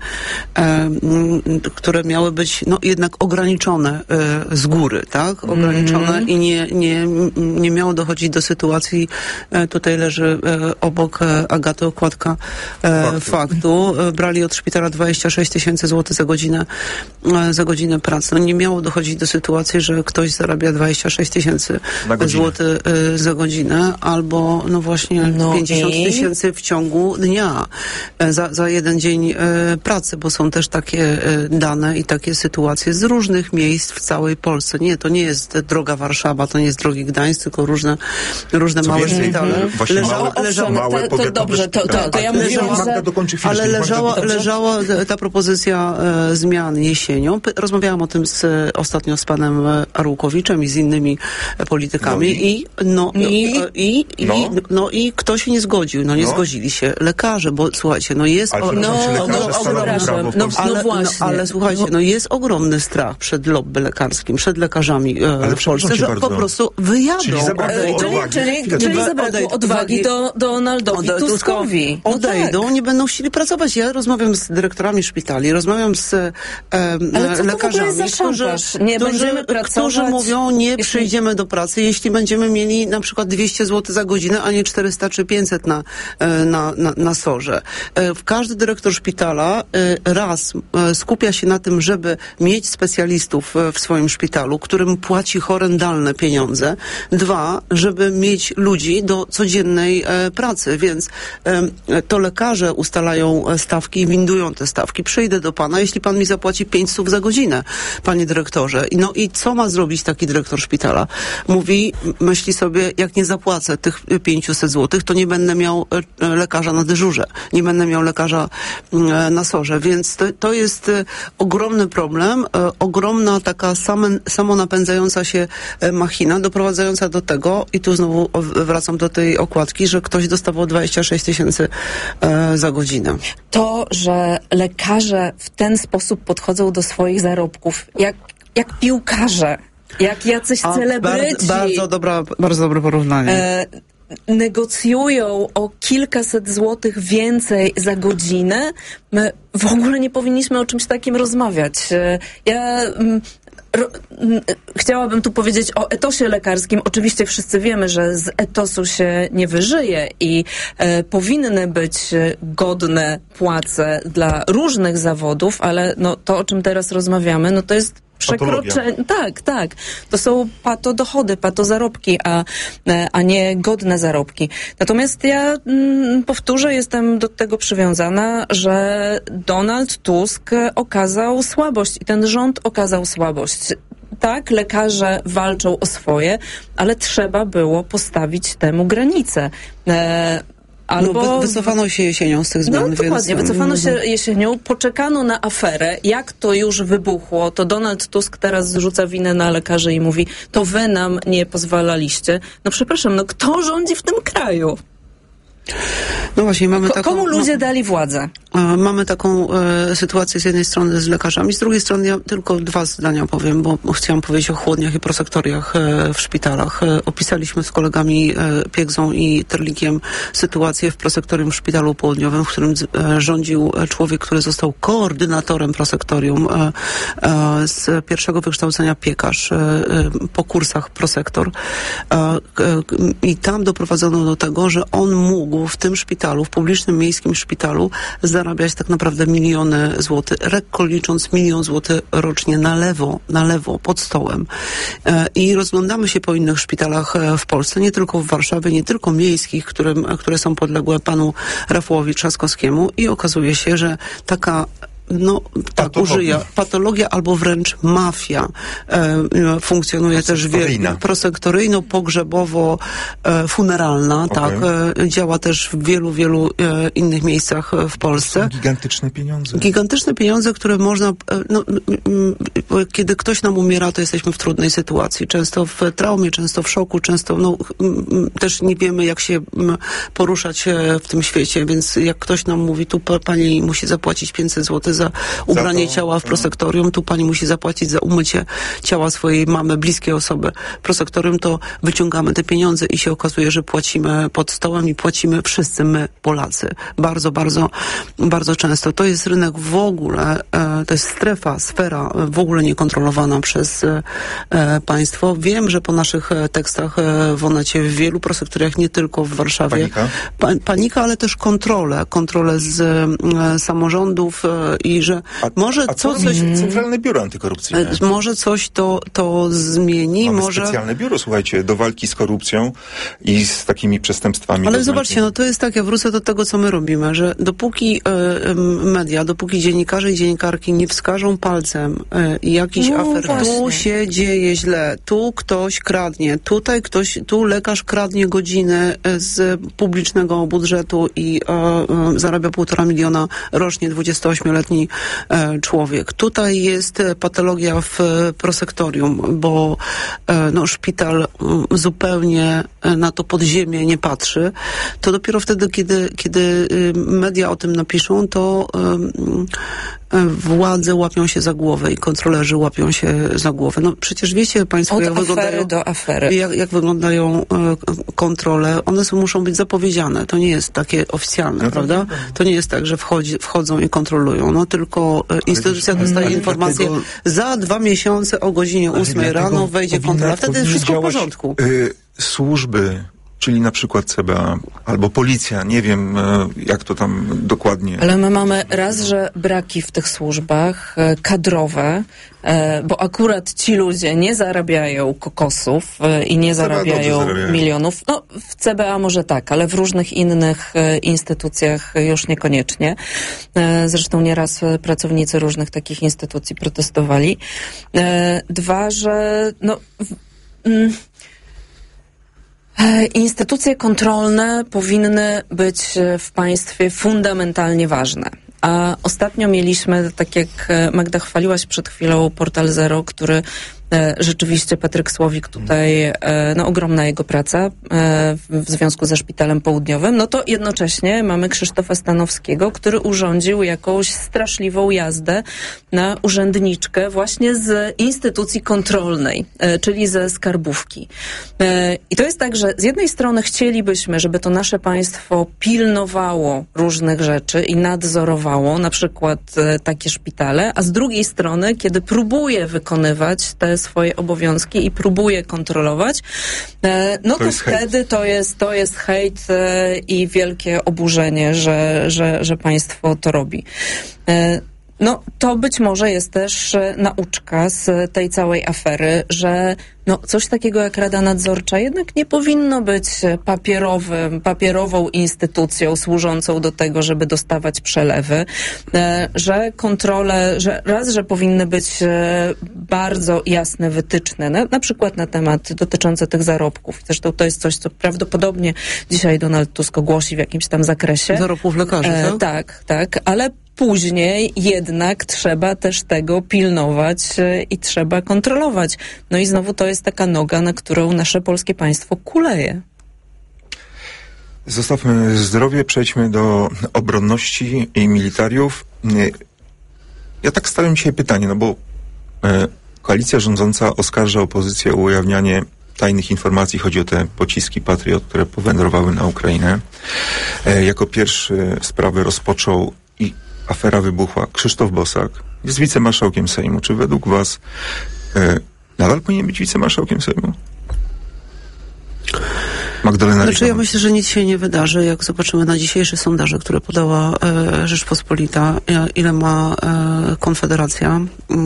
które miały być no, jednak ograniczone e, z góry, tak? Ograniczone mm-hmm. i nie, nie, nie miało dochodzić do sytuacji, e, tutaj leży e, obok e, Agaty okładka e, faktu. faktu. E, brali od szpitala dwadzieścia sześć tysięcy złotych za godzinę, e, za godzinę pracy. No, nie miało dochodzić do sytuacji, że ktoś zarabia dwadzieścia sześć tysięcy złotych e, za godzinę, albo no właśnie no pięćdziesiąt tysięcy w ciągu dnia e, za, za jeden dzień e, pracy, bo są też takie dane i takie sytuacje z różnych miejsc w całej Polsce. Nie, to nie jest droga Warszawa, to nie jest drogi Gdańsk, tylko różne, różne małe szpitale. Leżała, leżała, małe, to, to dobrze, to, to, to ja mówię, że... Ale leżała, leżała ta propozycja e, zmian jesienią. Rozmawiałam o tym z, ostatnio z panem Arłukowiczem i z innymi politykami no i, i, no, i, i, i, no. I, no i kto się nie zgodził? No nie no. zgodzili się lekarze, bo słuchajcie, no jest... Ale o, no, no, no, ale, no właśnie. No, ale słuchajcie, no jest ogromny strach przed lobby lekarskim, przed lekarzami e, ale w Polsce, że bardzo. po prostu wyjadą. Czyli zabrakło odwagi, czyli, czyli, czyli zabrakło odwagi do Donaldowi Ode, Tuskowi. No odejdą, tak. Nie będą chcieli pracować. Ja rozmawiam z dyrektorami szpitali, rozmawiam z e, ale lekarzami, którzy, nie którzy, będziemy pracować, którzy mówią, nie jeśli... przyjdziemy do pracy, jeśli będziemy mieli na przykład dwieście złotych za godzinę, a nie czterysta czy pięćset na, na, na, na sorze. W każdy dyrektor szpitala raz skupia się na tym, żeby mieć specjalistów w swoim szpitalu, którym płaci horrendalne pieniądze. Dwa, żeby mieć ludzi do codziennej e, pracy, więc e, to lekarze ustalają stawki i windują te stawki. Przyjdę do pana, jeśli pan mi zapłaci pięć stów za godzinę, panie dyrektorze. No i co ma zrobić taki dyrektor szpitala? Mówi, myśli sobie, jak nie zapłacę tych pięćset złotych, to nie będę miał e, lekarza na dyżurze, nie będę miał lekarza e, na sorze. Więc to, to jest ogromny problem, ogromna taka same, samonapędzająca się machina, doprowadzająca do tego, i tu znowu wracam do tej okładki, że ktoś dostawał dwadzieścia sześć tysięcy za godzinę. To, że lekarze w ten sposób podchodzą do swoich zarobków, jak, jak piłkarze, jak jacyś A, celebryci. Bardzo, bardzo, dobra, bardzo dobre porównanie. E, negocjują o kilkaset złotych więcej za godzinę. My w ogóle nie powinniśmy o czymś takim rozmawiać. Ja... Ro, chciałabym tu powiedzieć o etosie lekarskim. Oczywiście wszyscy wiemy, że z etosu się nie wyżyje i e, powinny być godne płace dla różnych zawodów, ale no, to, o czym teraz rozmawiamy, no to jest przekroczenie. Tak, tak. To są patodochody, patozarobki, a, a nie godne zarobki. Natomiast ja mm, powtórzę, jestem do tego przywiązana, że Donald Tusk okazał słabość i ten rząd okazał słabość. Tak, lekarze walczą o swoje, ale trzeba było postawić temu granicę. E, Albo... No, wycofano się jesienią z tych zmian. No dokładnie, więc... wycofano się jesienią, poczekano na aferę, jak to już wybuchło, to Donald Tusk teraz zrzuca winę na lekarzy i mówi, to wy nam nie pozwalaliście. No przepraszam, no kto rządzi w tym kraju? No właśnie, mamy Ko- taką... Komu ludzie dali władzę? Mamy taką e, sytuację z jednej strony z lekarzami, z drugiej strony ja tylko dwa zdania powiem, bo chciałam powiedzieć o chłodniach i prosektoriach e, w szpitalach. E, opisaliśmy z kolegami e, Piegzą i Terlikiem sytuację w prosektorium w Szpitalu Południowym, w którym e, rządził człowiek, który został koordynatorem prosektorium e, e, z pierwszego wykształcenia piekarz, e, e, po kursach prosektor. E, e, I tam doprowadzono do tego, że on mógł w tym szpitalu, w publicznym miejskim szpitalu zarabiać tak naprawdę miliony złotych, lekko licząc milion złotych rocznie na lewo, na lewo, pod stołem. E, I rozglądamy się po innych szpitalach w Polsce, nie tylko w Warszawie, nie tylko miejskich, którym, które są podległe panu Rafałowi Trzaskowskiemu, i okazuje się, że taka no tak, patologia. użyję, patologia albo wręcz mafia e, funkcjonuje też wie, prosektoryjno-pogrzebowo-funeralna, e, tak, e, działa też w wielu, wielu e, innych miejscach w Polsce. To są gigantyczne pieniądze. Gigantyczne pieniądze, które można, e, no, m, m, kiedy ktoś nam umiera, to jesteśmy w trudnej sytuacji. Często w traumie, często w szoku, często no, m, m, też nie wiemy, jak się m, poruszać e, w tym świecie, więc jak ktoś nam mówi, tu pani musi zapłacić pięćset złotych za ubranie za ciała w prosektorium, tu pani musi zapłacić za umycie ciała swojej mamy, bliskiej osoby w prosektorium, to wyciągamy te pieniądze i się okazuje, że płacimy pod stołem i płacimy wszyscy my, Polacy. Bardzo, bardzo, bardzo często. To jest rynek w ogóle, e, to jest strefa, sfera w ogóle niekontrolowana przez e, państwo. Wiem, że po naszych tekstach e, w Onecie w wielu prosektoriach, nie tylko w Warszawie, panika, pa, panika ale też kontrole, kontrole z e, samorządów e, i że a, może a co coś... coś... Centralne Biuro Antykorupcyjne. Może coś to, to zmieni. Mamy może... specjalne biuro, słuchajcie, do walki z korupcją i z takimi przestępstwami. Ale zobaczcie, no to jest tak, ja wrócę do tego, co my robimy, że dopóki e, media, dopóki dziennikarze i dziennikarki nie wskażą palcem e, jakiś no, afer, właśnie. tu się dzieje źle, tu ktoś kradnie, tutaj ktoś, tu lekarz kradnie godziny z publicznego budżetu i e, e, zarabia półtora miliona rocznie, dwudziestoośmioletni e, człowiek. Tutaj jest patologia w prosektorium, bo e, no, szpital m, zupełnie na to podziemie nie patrzy. To dopiero wtedy, kiedy, kiedy y, media o tym napiszą, to y, y, władze łapią się za głowę i kontrolerzy łapią się za głowę. No przecież wiecie państwo, Od jak afery wyglądają do afery. Jak, jak wyglądają y, kontrole. One są, muszą być zapowiedziane. To nie jest takie oficjalne, no to prawda? nie, To nie jest tak, że wchodzi, wchodzą i kontrolują. No tylko y, instytucja dostaje informację, dlatego... za dwa miesiące o godzinie ósmej rano wejdzie kontrola. Wtedy jest wszystko w porządku. Y, służby, czyli na przykład C B A albo policja, nie wiem jak to tam dokładnie. Ale my mamy raz, że braki w tych służbach e, kadrowe, e, bo akurat ci ludzie nie zarabiają kokosów e, i nie zarabiają, zarabiają milionów. No w C B A może tak, ale w różnych innych e, instytucjach już niekoniecznie. E, zresztą nieraz pracownicy różnych takich instytucji protestowali. E, dwa, że no... W, mm, Instytucje kontrolne powinny być w państwie fundamentalnie ważne. A ostatnio mieliśmy, tak jak Magda chwaliłaś przed chwilą, Portal Zero, który rzeczywiście Patryk Słowik tutaj, no ogromna jego praca w związku ze Szpitalem Południowym, no to jednocześnie mamy Krzysztofa Stanowskiego, który urządził jakąś straszliwą jazdę na urzędniczkę właśnie z instytucji kontrolnej, czyli ze skarbówki. I to jest tak, że z jednej strony chcielibyśmy, żeby to nasze państwo pilnowało różnych rzeczy i nadzorowało, na przykład takie szpitale, a z drugiej strony, kiedy próbuje wykonywać te swoje obowiązki i próbuje kontrolować, no to, to wtedy hejt. to jest to jest hejt i wielkie oburzenie, że, że, że państwo to robi. No, to być może jest też nauczka z tej całej afery, że no, coś takiego jak Rada Nadzorcza jednak nie powinno być papierowym, papierową instytucją służącą do tego, żeby dostawać przelewy, że kontrole, że raz, że powinny być bardzo jasne wytyczne, na, na przykład na temat dotyczące tych zarobków. Zresztą to jest coś, co prawdopodobnie dzisiaj Donald Tusk ogłosi w jakimś tam zakresie. Zarobków lekarzy, tak? E, tak, tak, ale później jednak trzeba też tego pilnować i trzeba kontrolować. No i znowu to jest taka noga, na którą nasze polskie państwo kuleje. Zostawmy zdrowie, przejdźmy do obronności i militariów. Ja tak stawiam dzisiaj pytanie, no bo e, koalicja rządząca oskarża opozycję o ujawnianie tajnych informacji. Chodzi o te pociski Patriot, które powędrowały na Ukrainę. E, jako pierwszy sprawę rozpoczął i afera wybuchła. Krzysztof Bosak jest wicemarszałkiem Sejmu. Czy według was e, nadal powinien być wicemarszałkiem Sejmu? Magdalena Znaczy ja myślę, że nic się nie wydarzy, jak zobaczymy na dzisiejsze sondaże, które podała e, Rzeczpospolita, e, ile ma e, Konfederacja,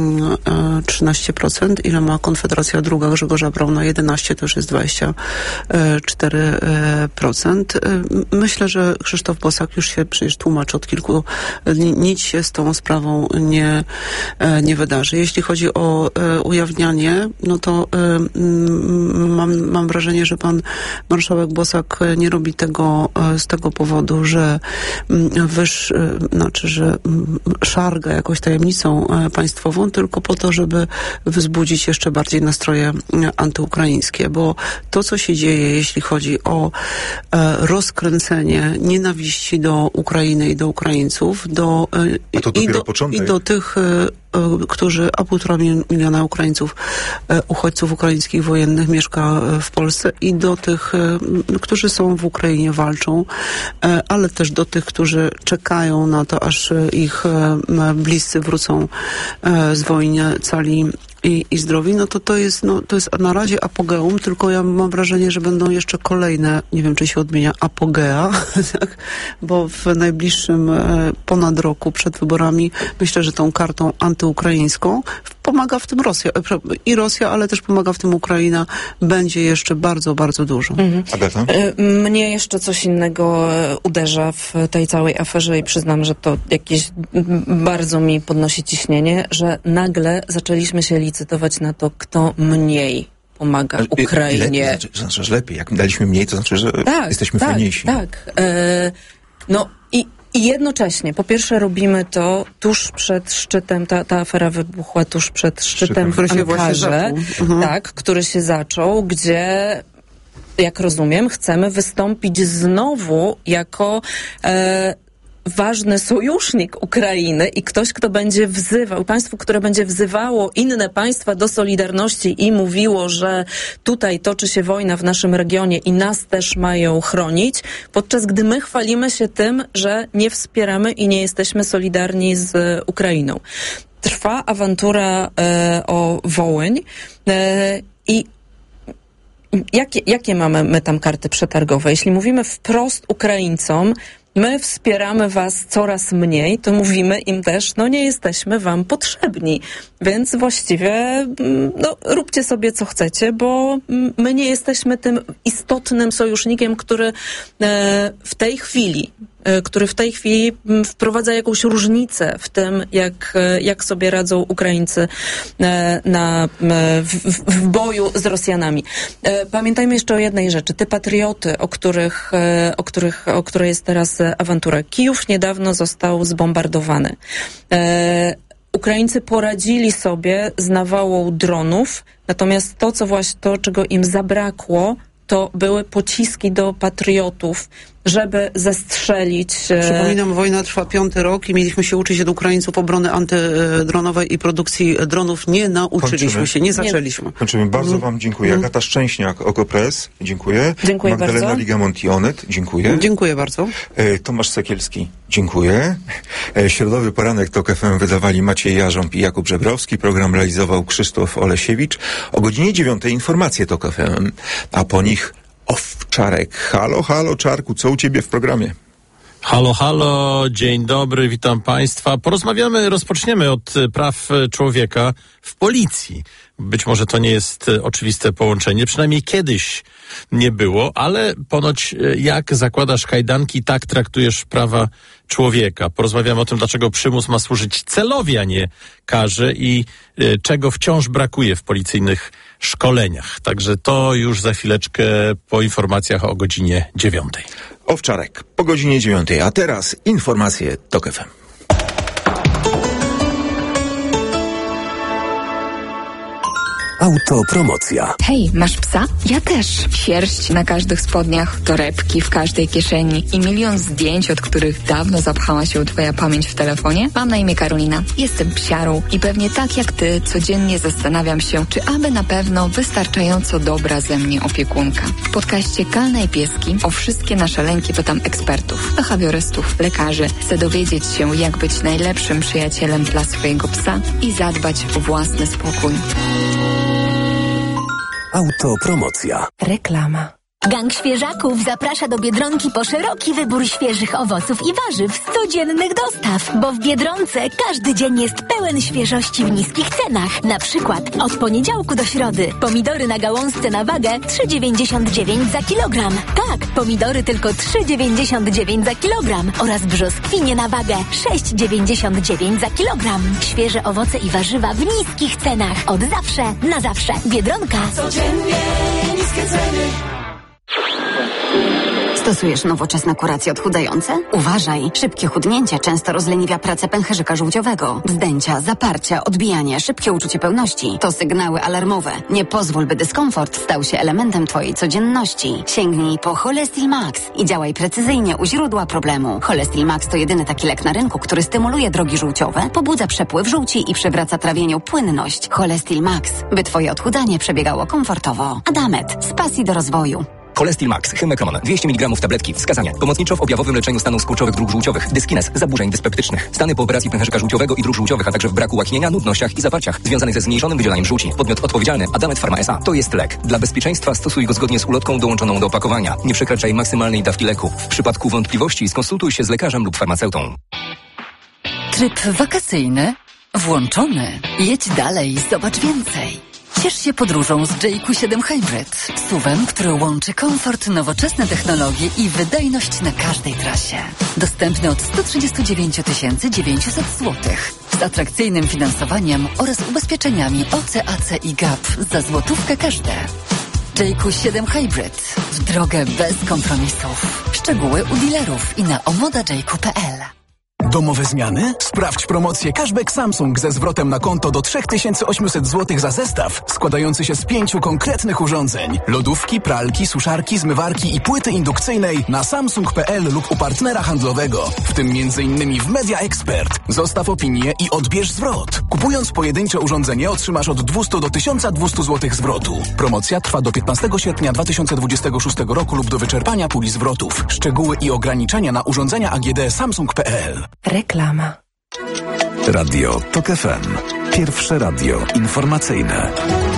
e, trzynaście procent, ile ma Konfederacja druga Grzegorza Brauna, jedenaście, to już jest dwadzieścia cztery procent. E, myślę, że Krzysztof Bosak już się przecież tłumaczy od kilku dni, nic się z tą sprawą nie, e, nie wydarzy. Jeśli chodzi o e, ujawnianie, no to e, mam, mam wrażenie, że pan marszałek Marszałek Bosak nie robi tego z tego powodu, że wyż, znaczy, że szarga jakąś tajemnicą państwową, tylko po to, żeby wzbudzić jeszcze bardziej nastroje antyukraińskie, bo to, co się dzieje, jeśli chodzi o rozkręcenie nienawiści do Ukrainy i do Ukraińców, do, i, do, i do tych którzy, a półtora miliona Ukraińców, uchodźców ukraińskich wojennych mieszka w Polsce i do tych, którzy są w Ukrainie, walczą, ale też do tych, którzy czekają na to, aż ich bliscy wrócą z wojny cali i, i zdrowi, no to to jest, no, to jest na razie apogeum, tylko ja mam wrażenie, że będą jeszcze kolejne, nie wiem, czy się odmienia, apogea, tak? Bo w najbliższym e, ponad roku przed wyborami myślę, że tą kartą antyukraińską pomaga w tym Rosja, i Rosja, ale też pomaga w tym Ukraina, będzie jeszcze bardzo, bardzo dużo. Mhm. Mnie jeszcze coś innego uderza w tej całej aferze i przyznam, że to jakieś bardzo mi podnosi ciśnienie, że nagle zaczęliśmy się licytować na to, kto mniej pomaga Ukrainie. Le, znaczy, znaczy, że lepiej. Jak daliśmy mniej, to znaczy, że tak, jesteśmy tak, fajniejsi. Tak, e, no i I jednocześnie, po pierwsze robimy to tuż przed szczytem, ta, ta afera wybuchła tuż przed szczytem, szczytem w Ankarze, mhm. tak, który się zaczął, gdzie, jak rozumiem, chcemy wystąpić znowu jako e, ważny sojusznik Ukrainy i ktoś, kto będzie wzywał, państwo, które będzie wzywało inne państwa do solidarności i mówiło, że tutaj toczy się wojna w naszym regionie i nas też mają chronić, podczas gdy my chwalimy się tym, że nie wspieramy i nie jesteśmy solidarni z Ukrainą. Trwa awantura e, o Wołyń e, i jakie, jakie mamy my tam karty przetargowe? Jeśli mówimy wprost Ukraińcom, my wspieramy was coraz mniej, to mówimy im też, no nie jesteśmy wam potrzebni, więc właściwie no, róbcie sobie co chcecie, bo my nie jesteśmy tym istotnym sojusznikiem, który e, w tej chwili który w tej chwili wprowadza jakąś różnicę w tym, jak, jak sobie radzą Ukraińcy na, w, w boju z Rosjanami. Pamiętajmy jeszcze o jednej rzeczy. Te patrioty, o których, o których, o której jest teraz awantura. Kijów niedawno został zbombardowany. Ukraińcy poradzili sobie z nawałą dronów, natomiast to, co właśnie to, czego im zabrakło, to były pociski do patriotów, żeby zestrzelić... Przypominam, wojna trwa piąty rok i mieliśmy się uczyć od Ukraińców obrony antydronowej i produkcji dronów. Nie nauczyliśmy Kończymy. się, nie zaczęliśmy. Kończymy. Bardzo mm. wam dziękuję. Mm. Agata Szczęśniak, Okopres, dziękuję. Dziękuję Magdalena bardzo. Ligamonti-Onet, dziękuję. Dziękuję bardzo. E, Tomasz Sekielski, dziękuję. E, Środowy poranek TOK F M wydawali Maciej Jarząb i Jakub Żebrowski. Program realizował Krzysztof Olesiewicz. O godzinie dziewiątej informacje TOK F M, a po nich Owczarek. Halo, halo, Czarku, co u ciebie w programie? Halo, halo, dzień dobry, witam Państwa. Porozmawiamy, rozpoczniemy od praw człowieka w policji. Być może to nie jest oczywiste połączenie, przynajmniej kiedyś nie było, ale ponoć jak zakładasz kajdanki, tak traktujesz prawa człowieka. Porozmawiamy o tym, dlaczego przymus ma służyć celowi, a nie karze i y, czego wciąż brakuje w policyjnych szkoleniach. Także to już za chwileczkę po informacjach o godzinie dziewiątej. Owczarek, po godzinie dziewiątej, a teraz informacje TOK F M. Autopromocja. Hej, masz psa? Ja też. Sierść na każdych spodniach, torebki w każdej kieszeni i milion zdjęć, od których dawno zapchała się twoja pamięć w telefonie? Mam na imię Karolina. Jestem psiarą i pewnie tak jak ty codziennie zastanawiam się, czy aby na pewno wystarczająco dobra ze mnie opiekunka. W podcaście Kalne i Pieski o wszystkie nasze lęki pytam ekspertów, behawiorystów, lekarzy. Chcę dowiedzieć się, jak być najlepszym przyjacielem dla swojego psa i zadbać o własny spokój. Autopromocja. Reklama. Gang Świeżaków zaprasza do Biedronki po szeroki wybór świeżych owoców i warzyw z codziennych dostaw, bo w Biedronce każdy dzień jest pełen świeżości w niskich cenach. Na przykład od poniedziałku do środy pomidory na gałązce na wagę trzy dziewięćdziesiąt dziewięć za kilogram. Tak, pomidory tylko trzy dziewięćdziesiąt dziewięć za kilogram oraz brzoskwinie na wagę sześć dziewięćdziesiąt dziewięć za kilogram. Świeże owoce i warzywa w niskich cenach. Od zawsze, na zawsze. Biedronka. Codziennie niskie ceny. Stosujesz nowoczesne kuracje odchudzające? Uważaj, szybkie chudnięcie często rozleniwia pracę pęcherzyka żółciowego. Wzdęcia, zaparcia, odbijanie, szybkie uczucie pełności to sygnały alarmowe. Nie pozwól, by dyskomfort stał się elementem twojej codzienności. Sięgnij po Cholestil Max i działaj precyzyjnie u źródła problemu. Cholestil Max to jedyny taki lek na rynku, który stymuluje drogi żółciowe, pobudza przepływ żółci i przywraca trawieniu płynność. Cholestil Max, by twoje odchudzanie przebiegało komfortowo. Adamet, z pasji do rozwoju. Cholestil Max, Hymekron, dwieście miligramów tabletki. Wskazania. Pomocniczo w objawowym leczeniu stanów skurczowych dróg żółciowych. Dyskines, zaburzeń dyspeptycznych. Stany po operacji pęcherzyka żółciowego i dróg żółciowych, a także w braku łaknienia, nudnościach i zaparciach związanych ze zmniejszonym wydzielaniem żółci. Podmiot odpowiedzialny Adamet Pharma S A. To jest lek. Dla bezpieczeństwa stosuj go zgodnie z ulotką dołączoną do opakowania. Nie przekraczaj maksymalnej dawki leku. W przypadku wątpliwości skonsultuj się z lekarzem lub farmaceutą. Tryb wakacyjny włączony. Jedź dalej, zobacz więcej. Ciesz się podróżą z J Q siedem Hybrid. S U V-em, który łączy komfort, nowoczesne technologie i wydajność na każdej trasie. Dostępny od sto trzydzieści dziewięć tysięcy dziewięćset złotych. Z atrakcyjnym finansowaniem oraz ubezpieczeniami O C A C i G A P za złotówkę każde. J Q siedem Hybrid. W drogę bez kompromisów. Szczegóły u dealerów i na omoda j q kropka p l. Domowe zmiany? Sprawdź promocję Cashback Samsung ze zwrotem na konto do trzy tysiące osiemset złotych za zestaw składający się z pięciu konkretnych urządzeń. Lodówki, pralki, suszarki, zmywarki i płyty indukcyjnej na samsung kropka p l lub u partnera handlowego, w tym między innymi w Media Expert. Zostaw opinię i odbierz zwrot. Kupując pojedyncze urządzenie otrzymasz od dwieście do tysiąca dwustu złotych zwrotu. Promocja trwa do piętnastego sierpnia dwa tysiące dwudziestego szóstego roku lub do wyczerpania puli zwrotów. Szczegóły i ograniczenia na urządzenia A G D samsung kropka p l. Reklama. Radio TOK F M. Pierwsze radio informacyjne.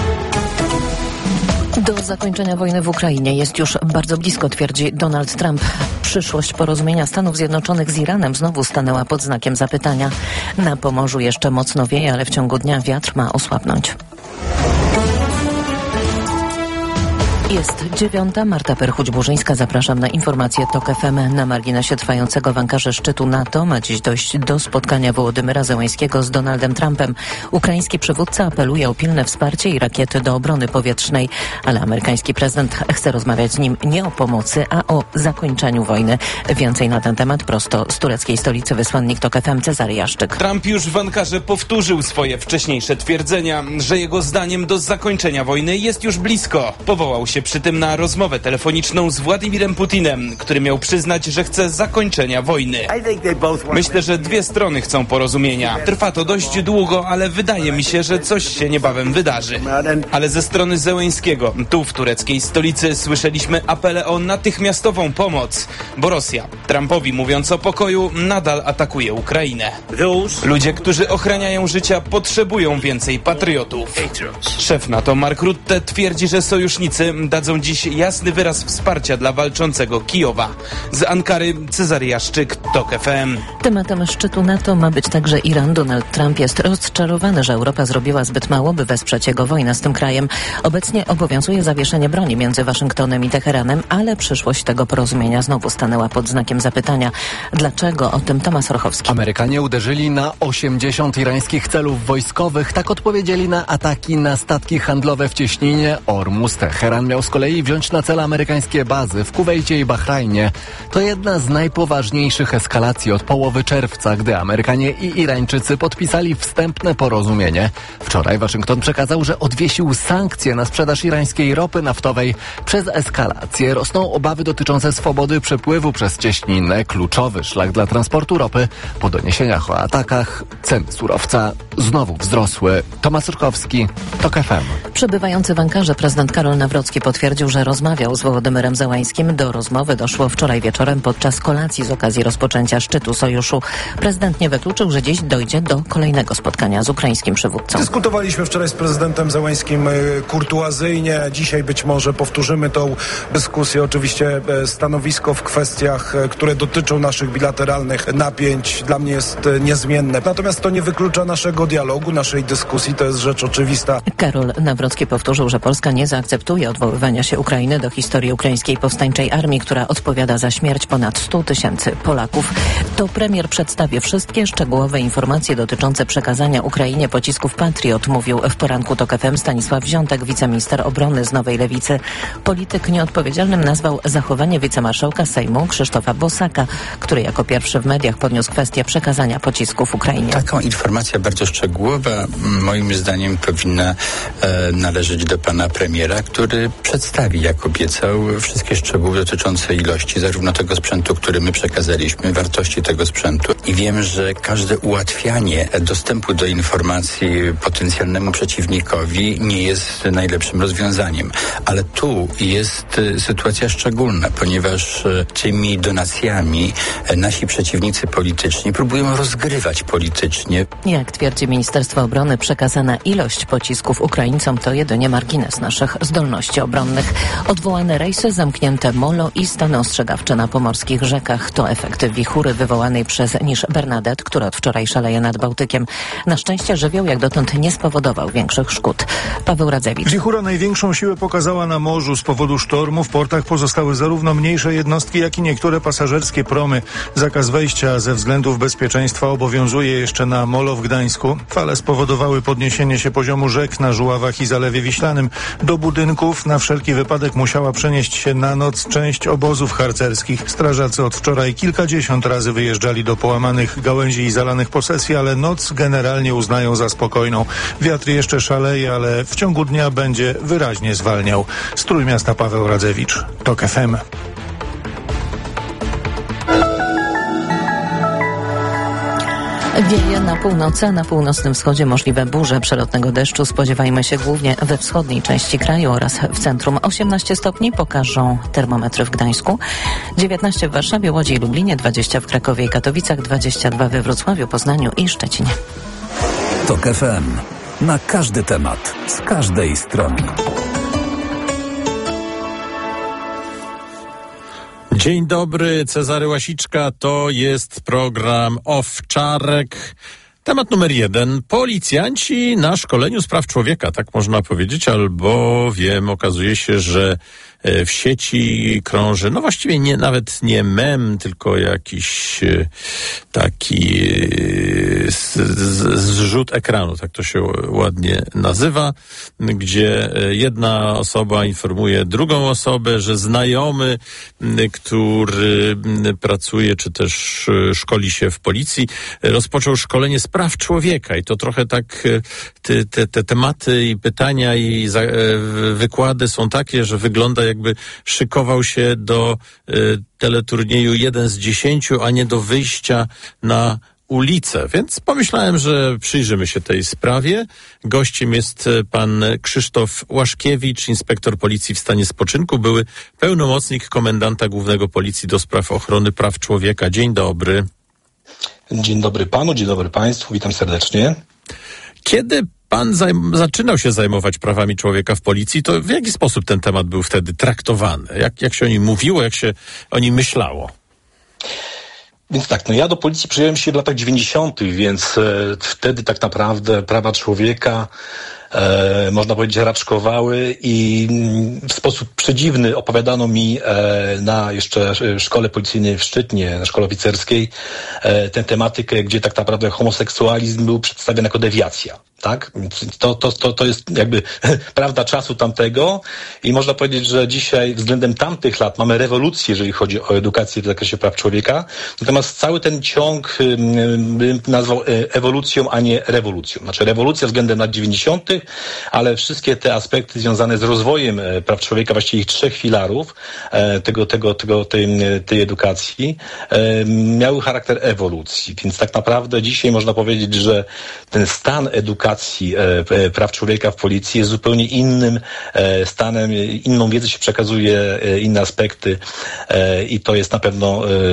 Do zakończenia wojny w Ukrainie jest już bardzo blisko, twierdzi Donald Trump. Przyszłość porozumienia Stanów Zjednoczonych z Iranem znowu stanęła pod znakiem zapytania. Na Pomorzu jeszcze mocno wieje, ale w ciągu dnia wiatr ma osłabnąć. Jest dziewiąta. Marta Perchuć-Burzyńska. Zapraszam na informację TOK F M. Na marginesie trwającego w Ankarze szczytu NATO ma dziś dojść do spotkania Wołodymyra Zełańskiego z Donaldem Trumpem. Ukraiński przywódca apeluje o pilne wsparcie i rakiety do obrony powietrznej, ale amerykański prezydent chce rozmawiać z nim nie o pomocy, a o zakończeniu wojny. Więcej na ten temat prosto z tureckiej stolicy wysłannik TOK F M Cezary Jaszczyk. Trump już w Ankarze powtórzył swoje wcześniejsze twierdzenia, że jego zdaniem do zakończenia wojny jest już blisko. Powołał się przy tym na rozmowę telefoniczną z Władimirem Putinem, który miał przyznać, że chce zakończenia wojny. Myślę, że dwie strony chcą porozumienia. Trwa to dość długo, ale wydaje mi się, że coś się niebawem wydarzy. Ale ze strony Zełańskiego, tu w tureckiej stolicy, słyszeliśmy apele o natychmiastową pomoc, bo Rosja, Trumpowi mówiąc o pokoju, nadal atakuje Ukrainę. Ludzie, którzy ochraniają życia, potrzebują więcej patriotów. Szef NATO Mark Rutte twierdzi, że sojusznicy dadzą dziś jasny wyraz wsparcia dla walczącego Kijowa. Z Ankary Cezary Jaszczyk, TOK F M. Tematem szczytu NATO ma być także Iran. Donald Trump jest rozczarowany, że Europa zrobiła zbyt mało, by wesprzeć jego wojnę z tym krajem. Obecnie obowiązuje zawieszenie broni między Waszyngtonem i Teheranem, ale przyszłość tego porozumienia znowu stanęła pod znakiem zapytania. Dlaczego? O tym Tomasz Rochowski. Amerykanie uderzyli na osiemdziesiąt irańskich celów wojskowych. Tak odpowiedzieli na ataki na statki handlowe w cieśninie Ormus. Teheran miał z kolei wziąć na cel amerykańskie bazy w Kuwejcie i Bahrajnie. To jedna z najpoważniejszych eskalacji od połowy czerwca, gdy Amerykanie i Irańczycy podpisali wstępne porozumienie. Wczoraj Waszyngton przekazał, że odwiesił sankcje na sprzedaż irańskiej ropy naftowej. Przez eskalację rosną obawy dotyczące swobody przepływu przez cieśninę, kluczowy szlak dla transportu ropy. Po doniesieniach o atakach ceny surowca znowu wzrosły. Tomasz Surkowski, TOK F M. Przebywający w Ankarze prezydent Karol Nawrocki potwierdził, że rozmawiał z Wołodymyrem Zełańskim. Do rozmowy doszło wczoraj wieczorem podczas kolacji z okazji rozpoczęcia szczytu sojuszu. Prezydent nie wykluczył, że dziś dojdzie do kolejnego spotkania z ukraińskim przywódcą. Dyskutowaliśmy wczoraj z prezydentem Zełańskim kurtuazyjnie. Dzisiaj być może powtórzymy tą dyskusję. Oczywiście stanowisko w kwestiach, które dotyczą naszych bilateralnych napięć, dla mnie jest niezmienne. Natomiast to nie wyklucza naszego dialogu, naszej dyskusji. To jest rzecz oczywista. Karol Nawrocki powtórzył, że Polska nie zaakceptuje odwoływania się Ukrainy do historii ukraińskiej powstańczej armii, która odpowiada za śmierć ponad stu tysięcy Polaków. To premier przedstawi wszystkie szczegółowe informacje dotyczące przekazania Ukrainie pocisków Patriot, mówił w poranku TOK F M Stanisław Wziątek, wiceminister obrony z Nowej Lewicy. Polityk nieodpowiedzialnym nazwał zachowanie wicemarszałka Sejmu Krzysztofa Bosaka, który jako pierwszy w mediach podniósł kwestię przekazania pocisków Ukrainie. Taką informację bardzo szczegółowa, moim zdaniem, powinna e, należeć do pana premiera, który przedstawi, jak obiecał, wszystkie szczegóły dotyczące ilości zarówno tego sprzętu, który my przekazaliśmy, wartości tego sprzętu. I wiem, że każde ułatwianie dostępu do informacji potencjalnemu przeciwnikowi nie jest najlepszym rozwiązaniem. Ale tu jest sytuacja szczególna, ponieważ tymi donacjami nasi przeciwnicy polityczni próbują rozgrywać politycznie. Jak twierdzi Ministerstwo Obrony, przekazana ilość pocisków Ukraińcom to jedynie margines naszych zdolności obronnych. Odwołane rejsy, zamknięte molo i stany ostrzegawcze na pomorskich rzekach to efekty wichury wywołanej przez niż Bernadette, która od wczoraj szaleje nad Bałtykiem. Na szczęście żywioł jak dotąd nie spowodował większych szkód. Paweł Radzewicz. Wichura największą siłę pokazała na morzu. Z powodu sztormu w portach pozostały zarówno mniejsze jednostki, jak i niektóre pasażerskie promy. Zakaz wejścia ze względów bezpieczeństwa obowiązuje jeszcze na molo w Gdańsku. Fale spowodowały podniesienie się poziomu rzek na Żuławach i Zalewie Wiślanym. Do budynków na wszelki wypadek musiała przenieść się na noc część obozów harcerskich. Strażacy od wczoraj kilkadziesiąt razy wyjeżdżali do połamanych gałęzi i zalanych posesji, ale noc generalnie uznają za spokojną. Wiatr jeszcze szaleje, ale w ciągu dnia będzie wyraźnie zwalniał. Z Trójmiasta Paweł Radzewicz, TOK F M. Wieje na północy, a na północnym wschodzie możliwe burze przelotnego deszczu. Spodziewajmy się głównie we wschodniej części kraju oraz w centrum. osiemnaście stopni pokażą termometry w Gdańsku, dziewiętnaście w Warszawie, Łodzi i Lublinie, dwadzieścia w Krakowie i Katowicach, dwadzieścia dwa we Wrocławiu, Poznaniu i Szczecinie. TOK F M. Na każdy temat, z każdej strony. Dzień dobry, Cezary Łasiczka, to jest program Owczarek. Temat numer jeden. Policjanci na szkoleniu z praw człowieka, tak można powiedzieć, albowiem okazuje się, że w sieci krąży, no właściwie nie, nawet nie mem, tylko jakiś taki zrzut ekranu, tak to się ładnie nazywa, gdzie jedna osoba informuje drugą osobę, że znajomy, który pracuje, czy też szkoli się w policji, rozpoczął szkolenie z praw człowieka i to trochę tak te, te, te tematy i pytania i za, wykłady są takie, że wygląda jakby szykował się do y, teleturnieju jeden z dziesięciu, a nie do wyjścia na ulicę. Więc pomyślałem, że przyjrzymy się tej sprawie. Gościem jest pan Krzysztof Łaszkiewicz, inspektor policji w stanie spoczynku, były pełnomocnik komendanta głównego policji do spraw ochrony praw człowieka. Dzień dobry. Dzień dobry panu, dzień dobry państwu, witam serdecznie. Kiedy pan zajm- zaczynał się zajmować prawami człowieka w policji, to w jaki sposób ten temat był wtedy traktowany? Jak, jak się o nim mówiło, jak się o nim myślało? Więc tak, no ja do policji przyjąłem się w latach dziewięćdziesiątych, więc e, wtedy tak naprawdę prawa człowieka E, można powiedzieć, raczkowały i w sposób przedziwny opowiadano mi e, na jeszcze szkole policyjnej w Szczytnie, na szkole oficerskiej, e, tę tematykę, gdzie tak naprawdę homoseksualizm był przedstawiony jako dewiacja. Tak? To, to, to, to jest jakby prawda czasu tamtego i można powiedzieć, że dzisiaj względem tamtych lat mamy rewolucję, jeżeli chodzi o edukację w zakresie praw człowieka. Natomiast cały ten ciąg bym nazwał ewolucją, a nie rewolucją. Znaczy rewolucja względem lat dziewięćdziesiątych, ale wszystkie te aspekty związane z rozwojem praw człowieka, właściwie ich trzech filarów tego, tego, tego, tej, tej edukacji miały charakter ewolucji. Więc tak naprawdę dzisiaj można powiedzieć, że ten stan edukacji praw człowieka w policji jest zupełnie innym stanem, inną wiedzę się przekazuje, inne aspekty i to jest na pewno